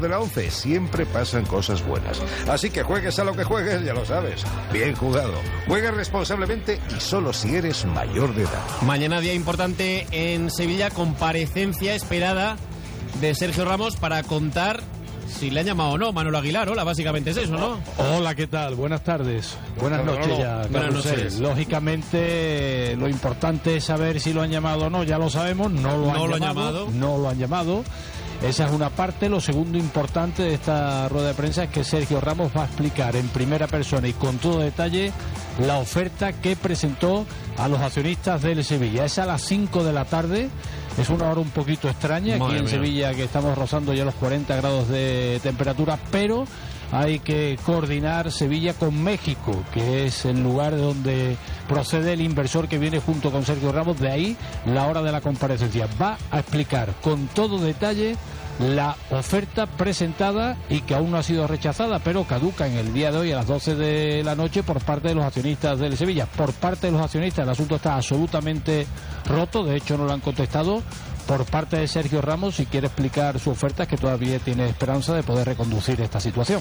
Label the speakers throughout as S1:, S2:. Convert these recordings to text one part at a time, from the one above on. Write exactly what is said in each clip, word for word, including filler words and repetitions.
S1: de la once, siempre pasan cosas buenas. Así que juegues a lo que juegues, ya lo sabes. Bien jugado. Juega responsablemente y solo si eres mayor de edad.
S2: Mañana día importante en Sevilla, comparecencia esperada de Sergio Ramos para contar si le han llamado o no. Manolo Aguilar, hola, básicamente es eso, ¿no?
S3: Hola, ¿qué tal? Buenas tardes. Buenas noches ya.
S2: Buenas noches.
S3: Lógicamente, lo importante es saber si lo han llamado o no. Ya lo sabemos, no lo han,
S2: no lo
S3: llamado,
S2: han llamado.
S3: No lo han llamado. Esa es una parte. Lo segundo importante de esta rueda de prensa es que Sergio Ramos va a explicar en primera persona y con todo detalle la oferta que presentó a los accionistas del Sevilla. Es a las cinco de la tarde. Es una hora un poquito extraña aquí en Sevilla, que estamos rozando ya los cuarenta grados de temperatura, pero hay que coordinar Sevilla con México, que es el lugar de donde procede el inversor que viene junto con Sergio Ramos. De ahí la hora de la comparecencia. Va a explicar con todo detalle la oferta presentada y que aún no ha sido rechazada, pero caduca en el día de hoy a las doce de la noche por parte de los accionistas del Sevilla. Por parte de los accionistas el asunto está absolutamente roto, de hecho no lo han contestado. Por parte de Sergio Ramos, si quiere explicar su oferta, es que todavía tiene esperanza de poder reconducir esta situación.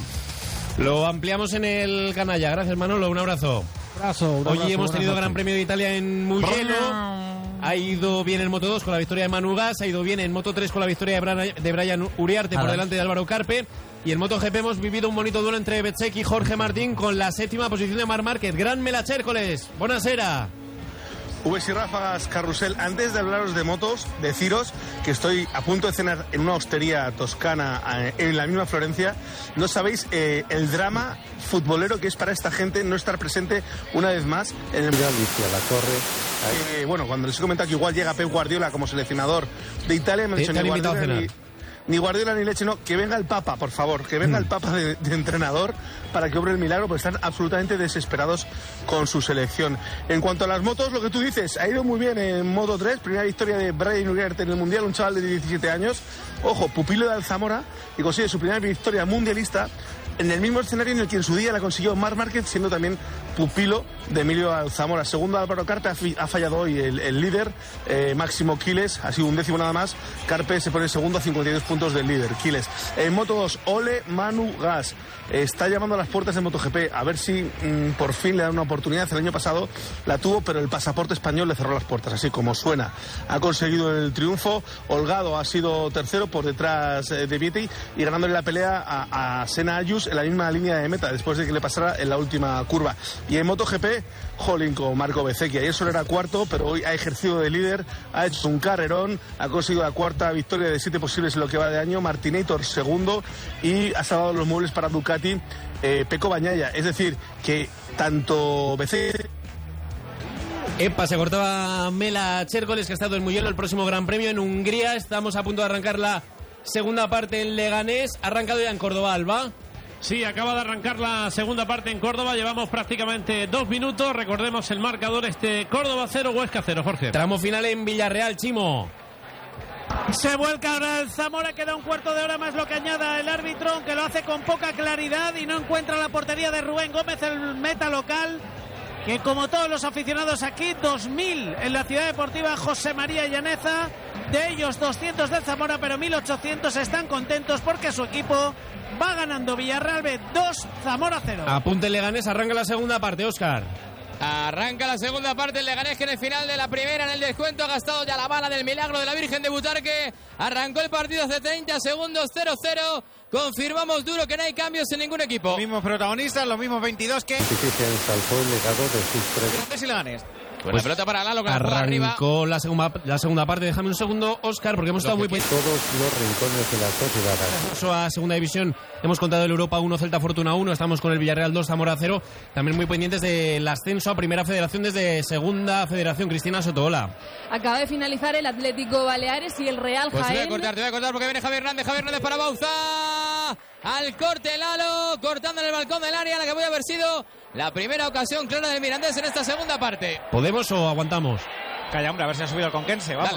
S2: Lo ampliamos en el canalla. Gracias, Manolo, un abrazo.
S3: Abrazo, un
S2: Hoy
S3: abrazo,
S2: hemos tenido
S3: noches.
S2: Gran Premio de Italia en Mugello. Ha ido bien en Moto dos con la victoria de Manu Gas, ha ido bien en Moto tres con la victoria de Brian, de Brian Uriarte por delante de Álvaro Carpe, y en MotoGP hemos vivido un bonito duelo entre Bezzecchi y Jorge Martín con la séptima posición de Marc Márquez. Gran Mela Chércoles, buonasera.
S4: Ubes y ráfagas, carrusel. Antes de hablaros de motos, deciros que estoy a punto de cenar en una hostería toscana eh, en la misma Florencia. No sabéis eh, el drama futbolero que es para esta gente no estar presente una vez más en el
S5: Galicia, la torre.
S4: Eh, bueno, cuando les he comentado que igual llega Pep Guardiola como seleccionador de Italia, me han dicho ni Guardiola ni, ni Guardiola ni leche, no, que venga el Papa, por favor, que venga mm. el Papa de, de entrenador para que obre el milagro, porque están absolutamente desesperados con su selección. En cuanto a las motos, lo que tú dices, ha ido muy bien en Moto tres, primera victoria de Brian Uriarte en el Mundial, un chaval de diecisiete años, ojo, pupilo de Alzamora, y consigue su primera victoria mundialista en el mismo escenario en el que en su día la consiguió Marc Márquez, siendo también pupilo de Emilio Alzamora. Segundo, Álvaro Carpe, ha, ha fallado hoy el, el líder, eh, Máximo Quiles, ha sido un décimo nada más. Carpe se pone segundo a cincuenta y dos puntos del líder, Quiles. En Moto dos, Ole Manu Gas está llamando a las puertas de MotoGP, a ver si mmm, por fin le dan una oportunidad. El año pasado la tuvo, pero el pasaporte español le cerró las puertas, así como suena. Ha conseguido el triunfo. Holgado ha sido tercero por detrás eh, de Vietti y ganándole la pelea a, a Senna Ayus en la misma línea de meta después de que le pasara en la última curva. Y en MotoGP, jolín con Marco Bezzecchi. Ayer solo era cuarto, pero hoy ha ejercido de líder, ha hecho un carrerón, ha conseguido la cuarta victoria de siete posibles en lo que va de año. Martinator segundo y ha salvado los muebles para Ducati eh, Pecco Bagnaia. Es decir, que tanto Bezzecchi...
S2: Epa, se cortaba Mela Chércoles, que ha estado en Mugello, el próximo Gran Premio en Hungría. Estamos a punto de arrancar la segunda parte en Leganés. Ha arrancado ya en Córdoba, Alba.
S6: Sí, acaba de arrancar la segunda parte en Córdoba. Llevamos prácticamente dos minutos. Recordemos el marcador, este Córdoba cero, Huesca cero, Jorge.
S2: Tramo final en Villarreal, Chimo.
S7: Se vuelca ahora el Zamora, queda un cuarto de hora más lo que añada el árbitro, aunque lo hace con poca claridad y no encuentra la portería de Rubén Gómez, el meta local, que como todos los aficionados aquí, dos mil en la Ciudad Deportiva José María Llaneza, de ellos doscientos del Zamora, pero mil ochocientos están contentos porque su equipo va ganando. Villarreal B dos, Zamora cero.
S2: Apunte Leganés, arranca la segunda parte, Óscar.
S8: Arranca la segunda parte el Leganés, que en el final de la primera, en el descuento, ha gastado ya la bala del milagro de la Virgen de Butarque. Arrancó el partido hace treinta segundos, cero cero. Confirmamos duro que no hay cambios en ningún equipo.
S9: Los mismos protagonistas, los mismos veintidós que...
S8: y Leganés. Pues la pelota para Lalo, que
S2: arrancó la segunda, la segunda parte. Déjame un segundo, Óscar, porque hemos estado muy pendientes.
S5: Todos los rincones de la sociedad.
S2: A segunda división hemos contado el Europa uno, Celta Fortuna uno. Estamos con el Villarreal dos, Zamora cero. También muy pendientes del ascenso a Primera Federación desde Segunda Federación. Cristina Sotola.
S10: Acaba de finalizar el Atlético Baleares y el Real
S8: pues
S10: Jaén.
S8: Te voy a cortar, te voy a cortar porque viene Javier Hernández. Javier Hernández para Bauza. Al corte Lalo, cortando en el balcón del área, la que puede haber sido la primera ocasión clara del Mirandés en esta segunda parte.
S2: ¿Podemos o aguantamos?
S9: Calla, hombre, a ver si ha subido el Conquense, vamos.
S8: Dale, dale.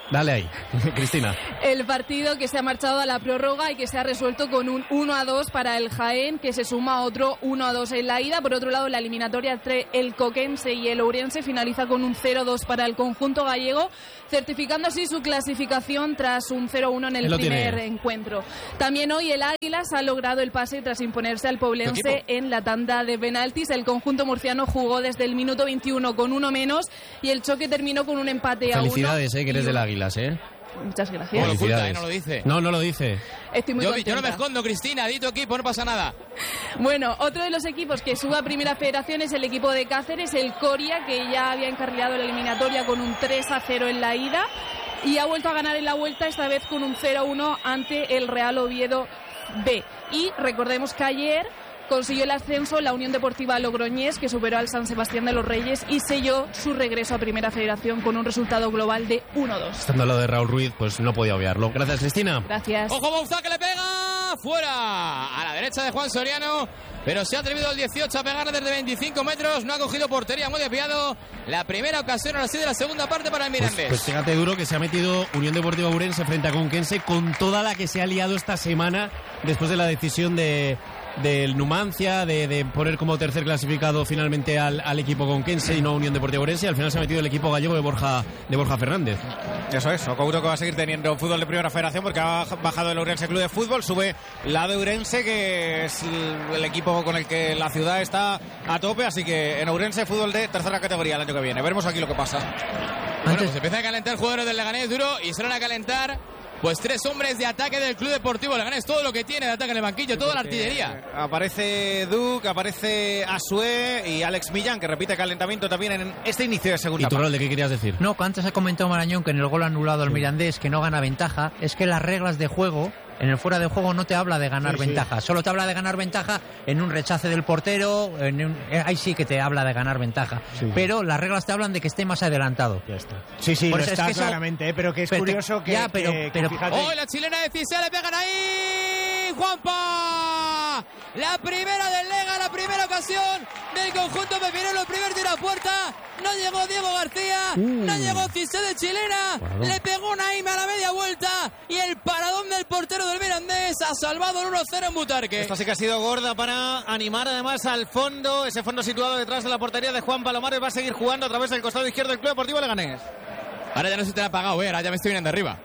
S2: Dale ahí, Cristina.
S10: El partido que se ha marchado a la prórroga y que se ha resuelto con un uno a dos para el Jaén, que se suma a otro uno a dos en la ida. Por otro lado, la eliminatoria entre el Coquense y el Ourense finaliza con un cero dos para el conjunto gallego, certificando así su clasificación tras un cero uno en el primer tiene. encuentro. También hoy el Águilas ha logrado el pase tras imponerse al Poblense en la tanda de penaltis. El conjunto murciano jugó desde el minuto veintiuno con uno menos y el choque terminó con un empate a uno.
S2: Felicidades, eh, que eres del Águilas, ¿eh?
S10: Muchas gracias.
S8: No lo oculta, ¿eh? No lo dice.
S2: No, no lo dice.
S10: Estoy muy
S8: yo,
S10: contenta.
S8: yo no me escondo, Cristina. Di tu equipo, no pasa nada.
S10: Bueno, otro de los equipos que sube a Primera Federación es el equipo de Cáceres, el Coria, que ya había encarrilado la eliminatoria con un tres a cero en la ida y ha vuelto a ganar en la vuelta, esta vez con un cero a uno ante el Real Oviedo B. Y recordemos que ayer consiguió el ascenso la Unión Deportiva Logroñés, que superó al San Sebastián de los Reyes y selló su regreso a Primera Federación con un resultado global de uno dos.
S2: Estando al lado de Raúl Ruiz, pues no podía obviarlo. Gracias, Cristina.
S10: Gracias.
S8: ¡Ojo, Bauzá, que le pega! ¡Fuera! A la derecha de Juan Soriano, pero se ha atrevido el dieciocho a pegar desde veinticinco metros. No ha cogido portería, muy desviado. La primera ocasión ahora sí de la segunda parte para el Mirandés.
S2: Pues, pues fíjate, Duro, que se ha metido Unión Deportiva Ourense frente a Conquense con toda la que se ha liado esta semana después de la decisión de... del Numancia, de, de poner como tercer clasificado finalmente al, al equipo conquense y no Unión Deportiva Ourense, y al final se ha metido el equipo gallego de Borja de Borja Fernández.
S9: Eso es, Ocouto que va a seguir teniendo fútbol de Primera Federación porque ha bajado el Ourense Club de Fútbol, sube la de Ourense, que es el, el equipo con el que la ciudad está a tope, así que en Ourense fútbol de tercera categoría el año que viene. Veremos aquí lo que pasa.
S8: Bueno, pues empieza a calentar jugadores del Leganés, Duro, y se van a calentar pues tres hombres de ataque del Club Deportivo Leganés, todo lo que tiene de ataque en el banquillo, toda la artillería.
S9: Aparece Duke, aparece Asue y Alex Millán, que repite calentamiento también en este inicio de segunda
S2: parte. ¿Y tú,
S9: parte.
S2: de qué querías decir?
S11: No, que antes ha comentado Marañón que en el gol anulado al sí. Mirandés, que no gana ventaja, es que las reglas de juego, en el fuera de juego no te habla de ganar sí, ventaja, sí. Solo te habla de ganar ventaja en un rechace del portero, en un, eh, ahí sí que te habla de ganar ventaja, sí. Pero las reglas te hablan de que esté más adelantado.
S12: Ya está. Sí, sí, lo está claramente, eso, eh, pero que es pero, curioso que...
S11: Ya, pero...
S12: Que,
S11: pero
S12: que fíjate...
S8: ¡Oh, la chilena de Cisea le pegan ahí! ¡Juanpa! La primera del Lega, la primera ocasión del conjunto pepinero, el primer tiro a puerta. No llegó Diego García, uh. no llegó Cisea de chilena, Paradón. Le pegó Naima a la media vuelta y el paradón del portero del Mirandés ha salvado el uno cero en Butarque.
S9: Esta sí que ha sido gorda para animar además al fondo, ese fondo situado detrás de la portería de Juan Palomares. Va a seguir jugando a través del costado izquierdo del Club Deportivo Leganés.
S8: Ahora ya no se te ha apagado, eh, ahora ya me estoy viendo arriba.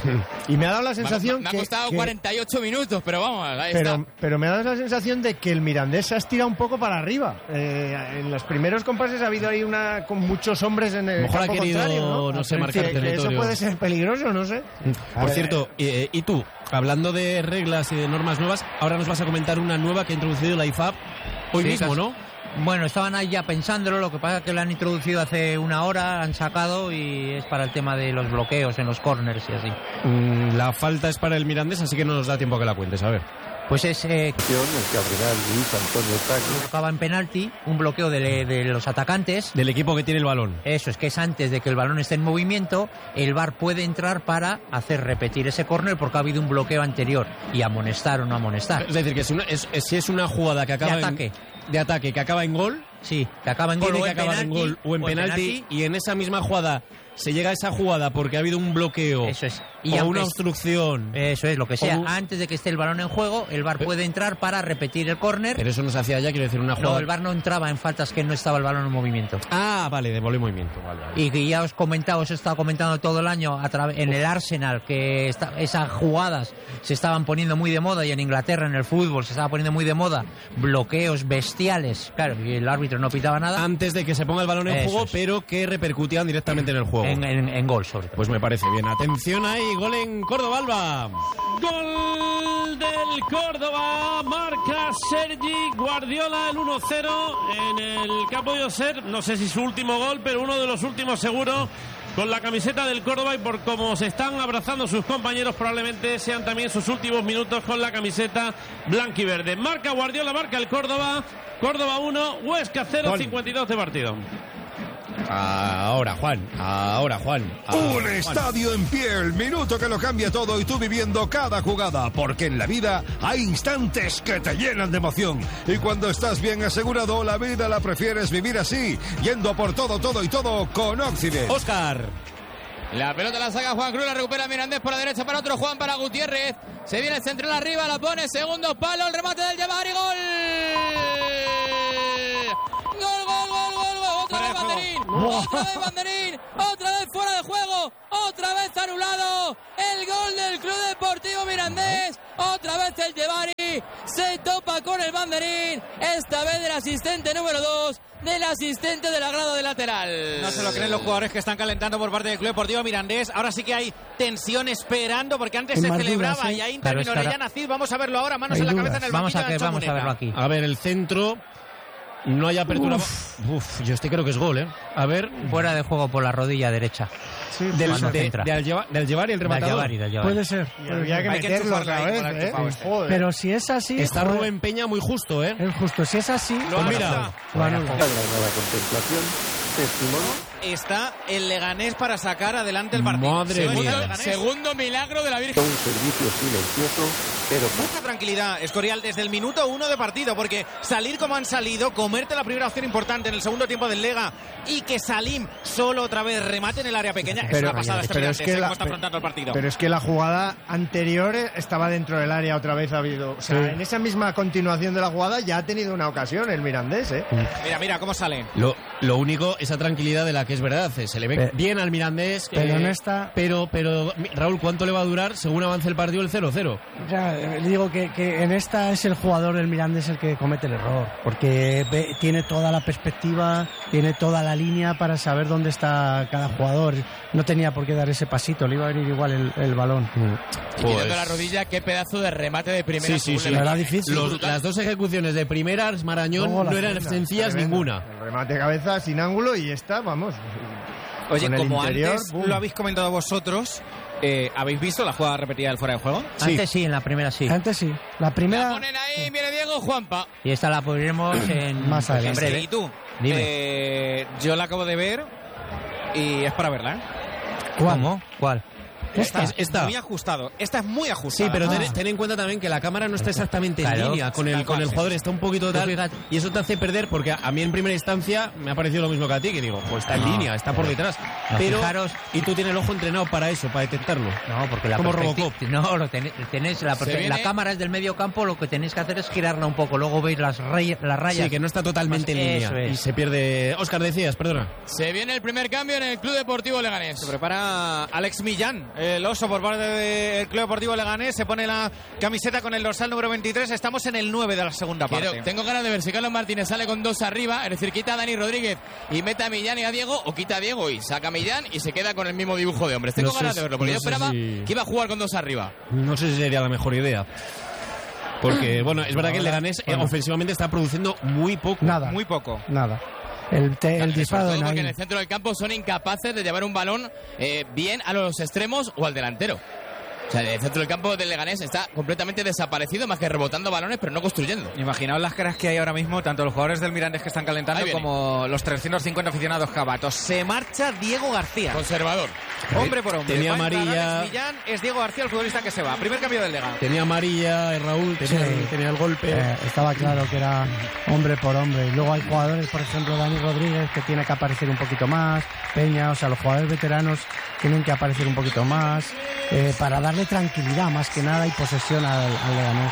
S12: Y me ha dado la sensación
S8: me ha, me ha
S12: que...
S8: Me ha costado
S12: que,
S8: cuarenta y ocho minutos, pero vamos, ahí
S12: pero,
S8: está.
S12: Pero me ha dado la sensación de que el Mirandés se ha estirado un poco para arriba. Eh, en los primeros compases ha habido ahí una con muchos hombres en el
S2: Mejor
S12: campo
S2: ha querido,
S12: contrario, ¿no?
S2: no sé, marcar
S12: que,
S2: territorio.
S12: Que eso puede ser peligroso, no sé.
S2: Por ver, cierto, eh, y tú, hablando de reglas y de normas nuevas, ahora nos vas a comentar una nueva que ha introducido la I F A B hoy sí, mismo, casi. ¿No?
S11: Bueno, estaban ahí ya pensándolo, lo que pasa es que lo han introducido hace una hora, han sacado y es para el tema de los bloqueos en los corners y así.
S2: Mm, la falta es para el Mirandés, así que no nos da tiempo a que la cuentes, a ver.
S11: Pues es... Eh,
S5: el cardenal Luis Antonio Tagle
S11: acaba en penalti, un bloqueo de, de los atacantes.
S2: Del equipo que tiene el balón.
S11: Eso, es que es antes de que el balón esté en movimiento, el V A R puede entrar para hacer repetir ese córner porque ha habido un bloqueo anterior y amonestar o no amonestar.
S2: Es decir, que si, una, es, es, si es una jugada que acaba
S11: de ataque,
S2: en, de ataque que acaba en gol...
S11: Sí, que acaba en gol,
S2: tiene
S11: o
S2: que
S11: en
S2: acabar
S11: penalti,
S2: en gol o en
S11: o
S2: penalti,
S11: penalti
S2: y en esa misma jugada se llega a esa jugada porque ha habido un bloqueo.
S11: Eso es.
S2: Y o una obstrucción.
S11: Eso es, lo que sea.
S2: O...
S11: Antes de que esté el balón en juego, el V A R puede entrar para repetir el córner.
S2: Pero eso no se hacía ya, quiero decir, una jugada...
S11: No, el V A R no entraba en faltas que no estaba el balón en movimiento.
S2: Ah, vale, de bola y movimiento. Vale, vale.
S11: Y que ya os comentaba, os he estado comentando todo el año a través en el Arsenal que esta, esas jugadas se estaban poniendo muy de moda, y en Inglaterra en el fútbol se estaba poniendo muy de moda bloqueos bestiales. Claro, y el árbitro no pitaba nada.
S2: Antes de que se ponga el balón en
S11: eso
S2: juego,
S11: es.
S2: Pero que repercutían directamente en el juego.
S11: En, en, en gol, sobre todo.
S2: Pues me parece bien. Atención ahí, gol en Córdoba, Alba.
S6: Gol del Córdoba, marca Sergi Guardiola, el uno cero en el que ha podido ser, no sé si su último gol, pero uno de los últimos seguro, con la camiseta del Córdoba, y por cómo se están abrazando sus compañeros probablemente sean también sus últimos minutos con la camiseta blanquiverde. Marca Guardiola, marca el Córdoba, Córdoba uno, Huesca cero, cincuenta y dos de partido.
S2: Ahora, Juan, ahora, Juan. Ahora,
S1: Un
S2: Juan.
S1: estadio en pie, el minuto que lo cambia todo y tú viviendo cada jugada, porque en la vida hay instantes que te llenan de emoción. Y cuando estás bien asegurado, la vida la prefieres vivir así, yendo por todo, todo y todo con Occident.
S2: Óscar.
S8: La pelota la saca Juan Cruz, la recupera Mirandés por la derecha para otro Juan, para Gutiérrez. Se viene el central arriba, la pone, segundo palo, el remate del Jebari, gol. Gol, gol, gol, gol, gol. Otra vez Banderín, otra vez Banderín, otra vez fuera de juego, otra vez anulado. El gol del Club Deportivo Mirandés, otra vez el Jebari. Se topa con el Banderín, esta vez del asistente número dos, del asistente de la grada de lateral.
S9: No se lo creen los jugadores que están calentando por parte del Club Deportivo Mirandés. Ahora sí que hay tensión esperando, porque antes se celebraba dudas, ¿eh? Y ahí intervino Orellana Cid. Vamos a verlo ahora, manos en la cabeza en el
S11: vamos
S9: banquillo
S11: a, que, vamos a verlo aquí.
S2: A ver, el centro. No hay apertura. Uf. Uf, yo este creo que es gol, ¿eh? A ver.
S11: Fuera de juego por la rodilla derecha.
S2: Sí, del, de, de, de, Algeba, del Jebari, el rematador.
S11: Del Jebari,
S12: puede ser. Había que meterlo otra vez, ¿eh?
S13: Joder. Pero si es así...
S2: Está joder. Rubén Peña muy justo, ¿eh?
S13: Es justo. Si es así...
S2: Lo pues mira.
S5: Lo anula. La contemplación, testimonio.
S9: Está el Leganés para sacar adelante el partido.
S2: Madre mía.
S8: Segundo milagro de la Virgen.
S5: Un servicio silencioso, pero...
S9: Mucha tranquilidad, Escorial, desde el minuto uno de partido, porque salir como han salido, comerte la primera opción importante en el segundo tiempo del Lega y que Salim solo otra vez remate en el área pequeña, pero, es una pasada este Mirandés, es que la, cómo está afrontando el partido.
S12: Pero es que la jugada anterior estaba dentro del área, otra vez ha habido... O sea, sí. En esa misma continuación de la jugada ya ha tenido una ocasión el Mirandés, ¿eh?
S9: Mira, mira cómo sale.
S2: Lo, lo único, esa tranquilidad de la que es verdad, se le ve pero, bien al Mirandés,
S13: pero,
S2: eh,
S13: no está...
S2: pero, pero Raúl, ¿cuánto le va a durar según avance el partido el cero cero?
S13: Ya, digo que, que en esta es el jugador del Mirandés el que comete el error, porque ve, tiene toda la perspectiva, tiene toda la línea para saber dónde está cada jugador. No tenía por qué dar ese pasito, le iba a venir igual el, el balón.
S8: Y pues... quitando la rodilla, qué pedazo de remate de primera.
S2: Sí, sí, sí.
S13: Era difícil.
S2: Los, las dos ejecuciones de primeras, Marañón, no, no eran sencillas ninguna.
S12: El remate de cabeza sin ángulo y está, vamos.
S9: Oye, como
S12: interior,
S9: antes
S12: boom.
S9: Lo habéis comentado vosotros, eh, ¿habéis visto la jugada repetida del fuera de juego?
S11: Sí. Antes sí, en la primera sí.
S13: Antes sí. La primera...
S8: La ponen ahí, viene Diego, Juanpa.
S11: Y esta la pondremos en...
S13: Más adelante.
S11: En breve.
S9: ¿Y tú?
S11: Dime.
S9: Eh, yo la acabo de ver y es para verla, ¿eh?
S11: ¿Cómo? ¿Cuál?
S9: Esta,
S2: es, esta.
S9: Muy ajustado. Esta es muy ajustada.
S2: Sí, pero ten,
S11: ah.
S2: ten en cuenta también que la cámara no está exactamente
S11: claro,
S2: en línea con el, con el jugador, está un poquito tal, y eso te hace perder, porque a, a mí en primera instancia me ha parecido lo mismo que a ti, que digo, pues está en no. línea, está por detrás.
S11: No,
S2: pero
S11: fijaros,
S2: y tú tienes el ojo entrenado para eso, para detectarlo.
S11: No, porque la
S2: como Robocop.
S11: No, lo ten, tenéis la, la cámara es del medio campo, lo que tenéis que hacer es girarla un poco, luego veis las, rey, las rayas.
S2: Sí, que no está totalmente
S11: pues
S2: en línea
S11: es.
S2: Y se pierde. Óscar, decías, perdona.
S8: Se viene el primer cambio en el Club Deportivo Leganés.
S9: Se prepara Alex Millán, el oso por parte del Club Deportivo Leganés, se pone la camiseta con el dorsal número veintitrés, estamos en el nueve de la segunda
S8: Quiero,
S9: parte.
S8: Tengo ganas de ver si Carlos Martínez sale con dos arriba, es decir, quita a Dani Rodríguez y mete a Millán y a Diego, o quita a Diego y saca a Millán y se queda con el mismo dibujo de hombres. Tengo no ganas sé, de verlo, porque no yo esperaba si... que iba a jugar con dos arriba.
S2: No sé si sería la mejor idea. Porque, bueno, es verdad que el Leganés bueno. ofensivamente está produciendo muy poco.
S13: Nada.
S9: Muy poco.
S13: Nada. El, te, el disparo de
S8: porque en el centro del campo son incapaces de llevar un balón eh, bien a los extremos o al delantero. O sea, el centro del campo del Leganés está completamente desaparecido, más que rebotando balones, pero no construyendo.
S9: Imaginaos las caras que hay ahora mismo, tanto los jugadores del Mirandés que están calentando como los trescientos cincuenta aficionados jabatos. Se marcha Diego García.
S8: Conservador.
S9: Hombre por hombre.
S2: Tenía amarilla.
S9: Millán, es Diego García el futbolista que se va. Primer cambio del Lega.
S2: Tenía amarilla, Raúl, tenía, sí. tenía el golpe.
S13: Eh, estaba claro que era hombre por hombre. Y luego hay jugadores, por ejemplo, Dani Rodríguez, que tiene que aparecer un poquito más. Peña, o sea, los jugadores veteranos tienen que aparecer un poquito más. Eh, para darle tranquilidad más que nada y posesión al, al Leganés.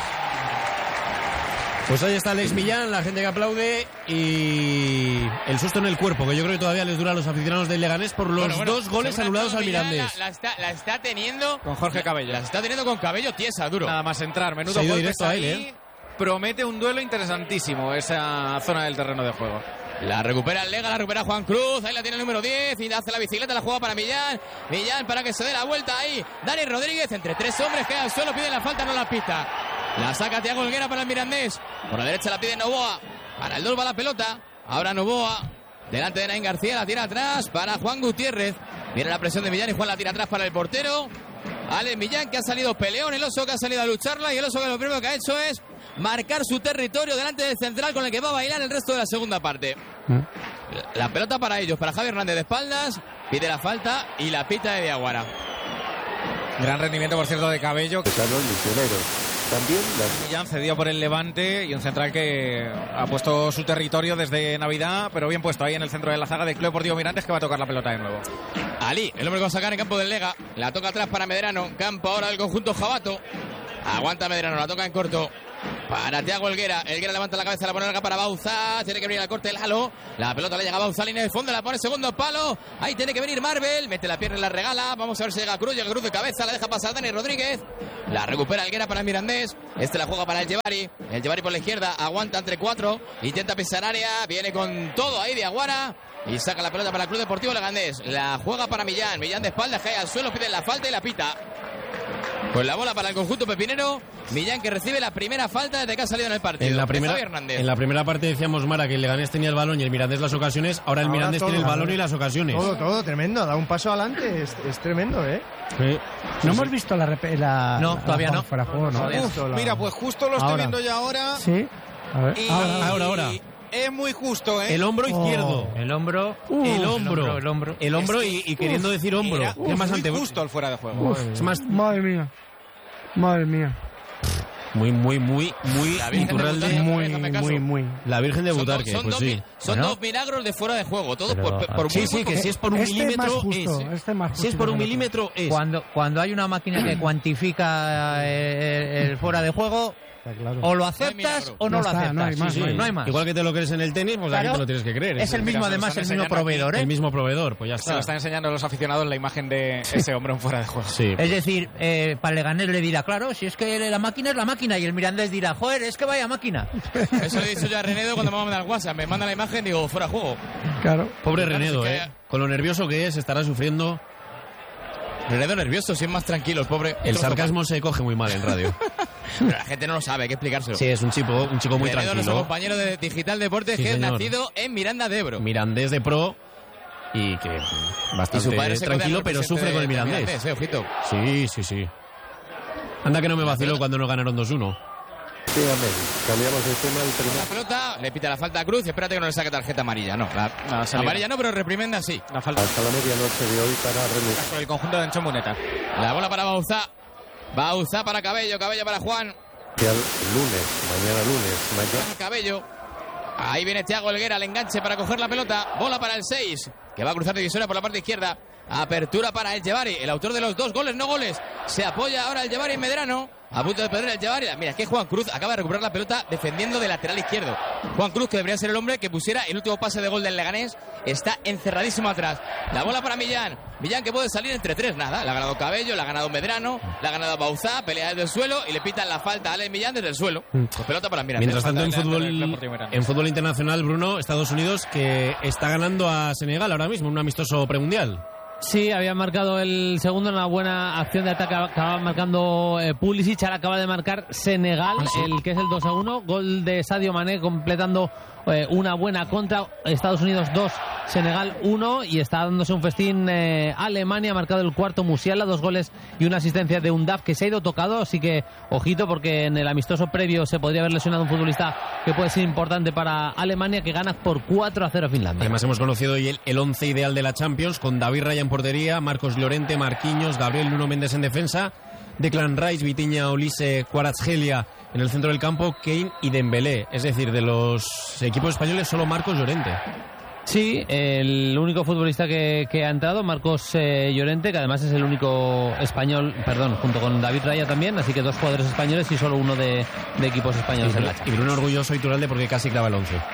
S2: Pues ahí está Alex Millán, la gente que aplaude y el susto en el cuerpo, que yo creo que todavía les dura a los aficionados del Leganés por los
S8: bueno, bueno,
S2: dos goles anulados al Mirandés.
S8: La, la, está, la está teniendo
S9: con Jorge Cabello.
S8: La está teniendo con Cabello tiesa, duro.
S9: Nada más entrar, menudo golpe directo ahí, ¿eh? Promete un duelo interesantísimo esa zona del terreno de juego.
S8: La recupera el Lega, la recupera Juan Cruz, ahí la tiene el número diez y hace la bicicleta, la juega para Millán. Millán para que se dé la vuelta ahí. Dani Rodríguez entre tres hombres, queda al suelo, pide la falta, no la pista. La saca Thiago Helguera para el Mirandés. Por la derecha la pide Novoa. Para el dos va la pelota. Ahora Novoa. Delante de Naín García, la tira atrás para Juan Gutiérrez. Viene la presión de Millán y Juan la tira atrás para el portero. Alex Millán, que ha salido peleón, el oso que ha salido a lucharla y el oso que lo primero que ha hecho es marcar su territorio delante del central con el que va a bailar el resto de la segunda parte. ¿Mm? La pelota para ellos, para Javi Hernández de espaldas, pide la falta y la pita de Diaguara.
S9: Gran rendimiento, por cierto, de Cabello.
S5: Los misioneros también.
S9: Millán cedido por el Levante y un central que ha puesto su territorio desde Navidad, pero bien puesto ahí en el centro de la zaga del Club Deportivo Mirandes, que va a tocar la pelota de nuevo.
S8: Ali, el hombre que va a sacar en campo del Lega. La toca atrás para Medrano. Campo ahora del conjunto Jabato. Aguanta Medrano, la toca en corto para Thiago Helguera. Helguera levanta la cabeza, la pone larga para Bauzá. Tiene que venir al corte el halo. La pelota le llega a Bauzá, línea de fondo, la pone segundo palo. Ahí tiene que venir Marvel. Mete la pierna y la regala. Vamos a ver si llega Cruz. Llega Cruz de cabeza, la deja pasar Dani Rodríguez. La recupera Helguera para el Mirandés. Este la juega para el Yevari. El Yevari por la izquierda, aguanta entre cuatro. Intenta pisar área. Viene con todo ahí de Aguara. Y saca la pelota para el Club Deportivo Leganés. La juega para Millán. Millán de espalda, cae al suelo, pide la falta y la pita. Pues la bola para el conjunto pepinero. Millán, que recibe la primera falta desde que ha salido en el partido.
S2: En la primera, en la primera parte decíamos, Mara, que el Leganés tenía el balón y el Mirandés las ocasiones. Ahora el
S12: Ahora
S2: Mirandés
S12: todo,
S2: tiene el balón y las ocasiones.
S12: Todo, todo, tremendo. Da un paso adelante. Es, es tremendo, ¿eh?
S3: Sí.
S13: No hemos visto la... Rep la
S11: no,
S13: la,
S11: todavía
S13: la,
S11: no.
S13: Fuera juego, ¿no?
S9: Uf, mira, pues justo lo estoy
S13: ahora.
S9: viendo ya ahora.
S13: Sí. A ver.
S9: Y...
S2: Ahora, ahora, ahora.
S9: Es muy justo, ¿eh?
S2: El hombro izquierdo.
S11: El hombro.
S2: Uh, el hombro.
S11: El hombro.
S2: El hombro
S9: Es que,
S2: y, y queriendo
S9: uf,
S2: decir hombro.
S9: Era,
S2: ¿Qué es más
S9: muy
S2: ante...
S9: justo el fuera de juego.
S13: Uf,
S2: Es más...
S13: Madre mía. Madre mía.
S2: Muy, muy, muy, muy
S8: La Virgen de
S2: Iturralde.
S8: Butarque,
S13: Muy,
S8: hazme caso.
S13: muy, muy.
S2: La Virgen de
S8: Son, dos,
S2: Butarque,
S8: son,
S2: pues
S8: dos,
S2: sí.
S8: mi- son
S11: Bueno.
S8: dos milagros de fuera de juego. Todo
S11: Pero-
S8: por, por
S2: Sí,
S8: muy
S2: sí,
S8: poco.
S2: que si es por un
S13: Este
S2: milímetro
S13: más justo,
S2: es.
S13: este más
S2: Si es
S13: justo
S2: por
S13: que
S2: un
S13: el otro.
S2: milímetro es.
S11: Cuando, cuando hay una máquina que cuantifica el, el fuera de juego,
S13: Está claro.
S11: o lo
S8: No hay
S11: aceptas
S8: milagro.
S11: o no,
S13: No
S11: lo
S13: está,
S11: aceptas.
S13: no hay más,
S11: Sí, sí,
S2: Sí,
S11: no hay más.
S2: Igual que te lo crees en el tenis, pues aquí
S11: Claro.
S2: te lo tienes que creer.
S11: Es el
S9: Mira,
S11: mismo,
S9: se lo
S11: además,
S9: están
S11: el mismo
S9: enseñando
S11: proveedor,
S2: El
S11: ¿eh?
S2: mismo proveedor, pues ya
S9: Se lo
S2: está.
S9: están enseñando a los aficionados la imagen de ese hombre en fuera de juego.
S2: Sí.
S11: Es decir, eh, para Leganés le dirá, claro, si es que la máquina es la máquina, y el Mirandés dirá, joder, es que vaya máquina.
S8: Eso le he dicho yo a Renedo cuando me va a mandar WhatsApp. Me manda la imagen y digo, fuera de juego.
S13: Claro.
S2: Pobre
S8: Claro,
S2: Renedo,
S8: sí que-
S2: ¿eh? Con lo nervioso que es, estará sufriendo.
S8: Renedo nervioso, si es más tranquilo, el pobre.
S2: El sarcasmo se coge muy mal en radio.
S8: Pero la gente no lo sabe, hay que explicárselo.
S2: Sí, es un chico, un chico muy
S8: Renedo, nuestro
S2: tranquilo.
S8: compañero de Digital Deportes,
S2: Sí,
S8: que
S2: señor.
S8: es nacido en Miranda de Ebro.
S2: Mirandés de pro y que
S8: Y
S2: bastante
S8: su padre se
S2: tranquilo,
S8: queda
S2: pero
S8: presidente
S2: sufre
S8: de-
S2: con el
S8: de
S2: Mirandés.
S8: eh, ojito.
S2: Sí, sí, sí. Anda que no me vaciló cuando nos ganaron dos uno.
S5: Sí, amén. Cambiamos de tema el
S8: La
S5: primer.
S8: pelota, le pita la falta a Cruz y espérate que no le saque tarjeta amarilla. No, la,
S9: No, salida.
S8: amarilla no, pero reprimenda sí.
S9: La falta
S5: Hasta la medianoche de hoy para renunciar.
S9: por el conjunto de Ancho Muneta.
S8: La bola para Bauzá. Bauzá para Cabello, Cabello para Juan.
S5: Lunes, mañana lunes, mañana.
S8: Cabello. Ahí viene Thiago Helguera, el enganche para coger la pelota. Bola para el seis, que va a cruzar divisoria por la parte izquierda. Apertura para el Yevari, el autor de los dos goles, no goles. Se apoya ahora el Yevari en Medrano. A punto de perder el Yevari. Mira, es que Juan Cruz acaba de recuperar la pelota defendiendo de lateral izquierdo. Juan Cruz, que debería ser el hombre que pusiera el último pase de gol del Leganés, está encerradísimo atrás. La bola para Millán. Millán, que puede salir entre tres, nada. La ha ganado Cabello, la ha ganado Medrano, la ha ganado Bauzá, pelea desde el suelo y le pitan la falta a Alex Millán desde el suelo. Pues pelota para Miranda.
S2: Mientras tanto, en
S9: Falta delante del Club
S2: fútbol,
S9: Deportivo Mirandés.
S2: en fútbol internacional, Bruno, Estados Unidos, que está ganando a Senegal ahora mismo, un amistoso premundial.
S14: Sí, había marcado el segundo en una buena acción de ataque. Acaba marcando eh, Pulisic, ahora acaba de marcar Senegal, el que es el dos a uno. Gol de Sadio Mané completando eh, una buena contra. Estados Unidos dos, Senegal uno. Y está dándose un festín eh, Alemania. Ha marcado el cuarto Musiala, dos goles y una asistencia de Undaf, que se ha ido tocado. Así que ojito, porque en el amistoso previo se podría haber lesionado un futbolista que puede ser importante para Alemania, que gana por cuatro a cero a Finlandia.
S2: Además, hemos conocido hoy el, el once ideal de la Champions, con David Raya en portería, Marcos Llorente, Marquinhos, Gabriel Nuno Méndez en defensa, Declan Rice, Vitinha, Olise, Kvaratskhelia en el centro del campo, Kane y Dembélé. Es decir, de los equipos españoles solo Marcos Llorente.
S14: Sí, el único futbolista que, que ha entrado, Marcos eh, Llorente, que además es el único español, perdón, junto con David Raya también, así que dos jugadores españoles y solo uno de, de equipos españoles
S2: Y,
S14: en la
S2: y Bruno orgulloso y Iturralde porque casi clava el once.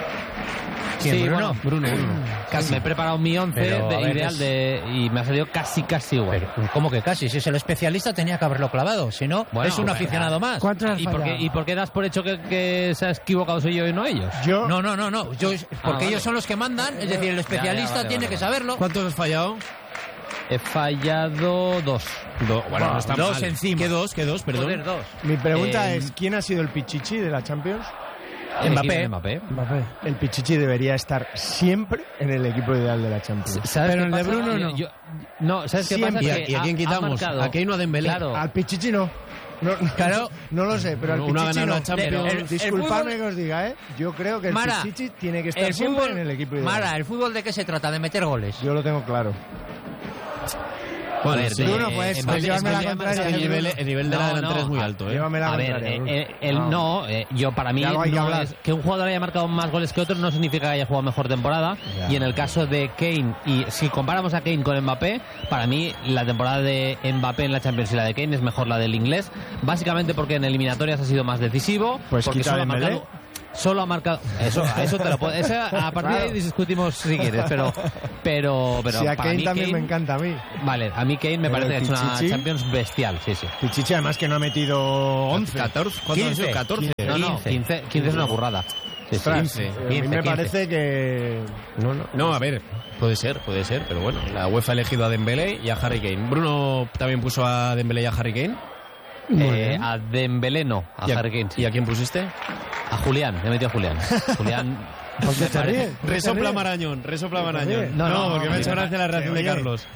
S14: Sí,
S11: Bruno?
S14: bueno, Bruno, Bruno.
S11: Casi.
S14: Me he preparado mi once
S11: Pero,
S14: de
S11: a ver,
S14: ideal
S11: es-
S14: de, y me ha salido casi, casi igual.
S11: Pero, ¿cómo que casi? Si es el especialista tenía que haberlo clavado, si no,
S14: Bueno,
S11: es un
S14: pero-
S11: aficionado más.
S13: ¿Cuántos has
S14: ¿Y por, qué,
S13: fallado?
S14: ¿Y por qué das por hecho que, que se ha equivocado soy yo y no ellos?
S12: Yo,
S11: No, no, no, no. Yo, porque
S14: vale.
S11: ellos son los que mandan, es decir, el especialista
S14: vale,
S11: tiene
S14: vale,
S11: que
S14: vale.
S11: saberlo.
S2: ¿Cuántos has fallado?
S14: He fallado dos.
S2: Do- bueno, no está
S11: dos
S2: mal.
S11: encima.
S2: ¿Qué dos? ¿Qué dos? Perdón.
S11: Joder, dos.
S12: mi pregunta
S14: Eh,
S12: es, ¿quién ha sido el Pichichi de la Champions?
S11: Mbappé.
S14: Mbappé.
S13: Mbappé.
S12: El Pichichi debería estar siempre en el equipo ideal de la Champions.
S14: ¿Sabes
S13: Pero
S14: qué
S13: el de
S14: pasa?
S13: Bruno
S14: Yo-
S13: no.
S14: yo- no, ¿sabes qué
S12: Siempre.
S14: pasa?
S2: ¿Y a-
S14: Que
S2: y a quién
S14: ha-
S2: quitamos?
S14: ha marcado-
S2: ¿A Keino o a Dembélé?
S14: Claro.
S12: Al Pichichi no. No,
S11: Claro.
S12: no lo sé, pero al
S2: Uno ha
S12: Pichichi
S2: ganado
S12: no.
S2: la Champions.
S12: Pero,
S11: El- el
S12: disculpadme
S11: fútbol-
S12: que os diga, ¿eh? Yo creo que el
S11: Mara,
S12: Pichichi tiene que estar
S11: El
S12: siempre
S11: fútbol,
S12: en el equipo ideal.
S11: Mara, ¿el fútbol de qué se trata? De meter goles.
S12: Yo lo tengo claro.
S14: Bueno, ver,
S13: sí. Bruno, pues, pues llévame la contraria.
S2: El nivel, el nivel de la delantera no, es muy alto, ¿eh?
S13: Llévame la
S14: a ver,
S13: contraria,
S14: eh, eh, el, no, no eh, yo para mí no que, es, que un jugador haya marcado más goles que otro no significa que haya jugado mejor temporada. Ya. Y en el caso de Kane, y si comparamos a Kane con Mbappé, para mí la temporada de Mbappé en la Champions y la de Kane es mejor la del inglés, básicamente porque en eliminatorias ha sido más decisivo,
S12: pues
S14: porque solo ha marcado... Solo ha marcado. Eso, eso te lo puedo. Eso, a partir claro. de ahí discutimos si quieres, pero. Pero. pero
S12: sí, a
S14: para
S12: Kane
S14: mí,
S12: también
S14: Kane,
S12: me encanta a mí.
S14: Vale, a mí Kane me pero parece que es una Champions bestial, sí, sí.
S12: Pichichi, además que no ha metido once.
S2: catorce, ¿cuánto
S14: quince,
S2: catorce.
S14: No, no, quince, quince es una burrada. Sí, sí,
S12: quince, quince, a mí me quince. Parece que.
S2: No, no, no, a ver, puede ser, puede ser, pero bueno, la UEFA ha elegido a Dembélé y a Harry Kane. Bruno también puso a Dembélé y a Harry Kane.
S14: Eh, a Dembélé no, a Harry Kane.
S2: ¿Y a quién pusiste?
S14: A Julián, me he metido a Julián. Julián.
S12: ¿Por qué te ríes?
S2: Resopla Marañón, resopla Marañón. No, no, no, porque me ha hecho gracia la reacción de Carlos.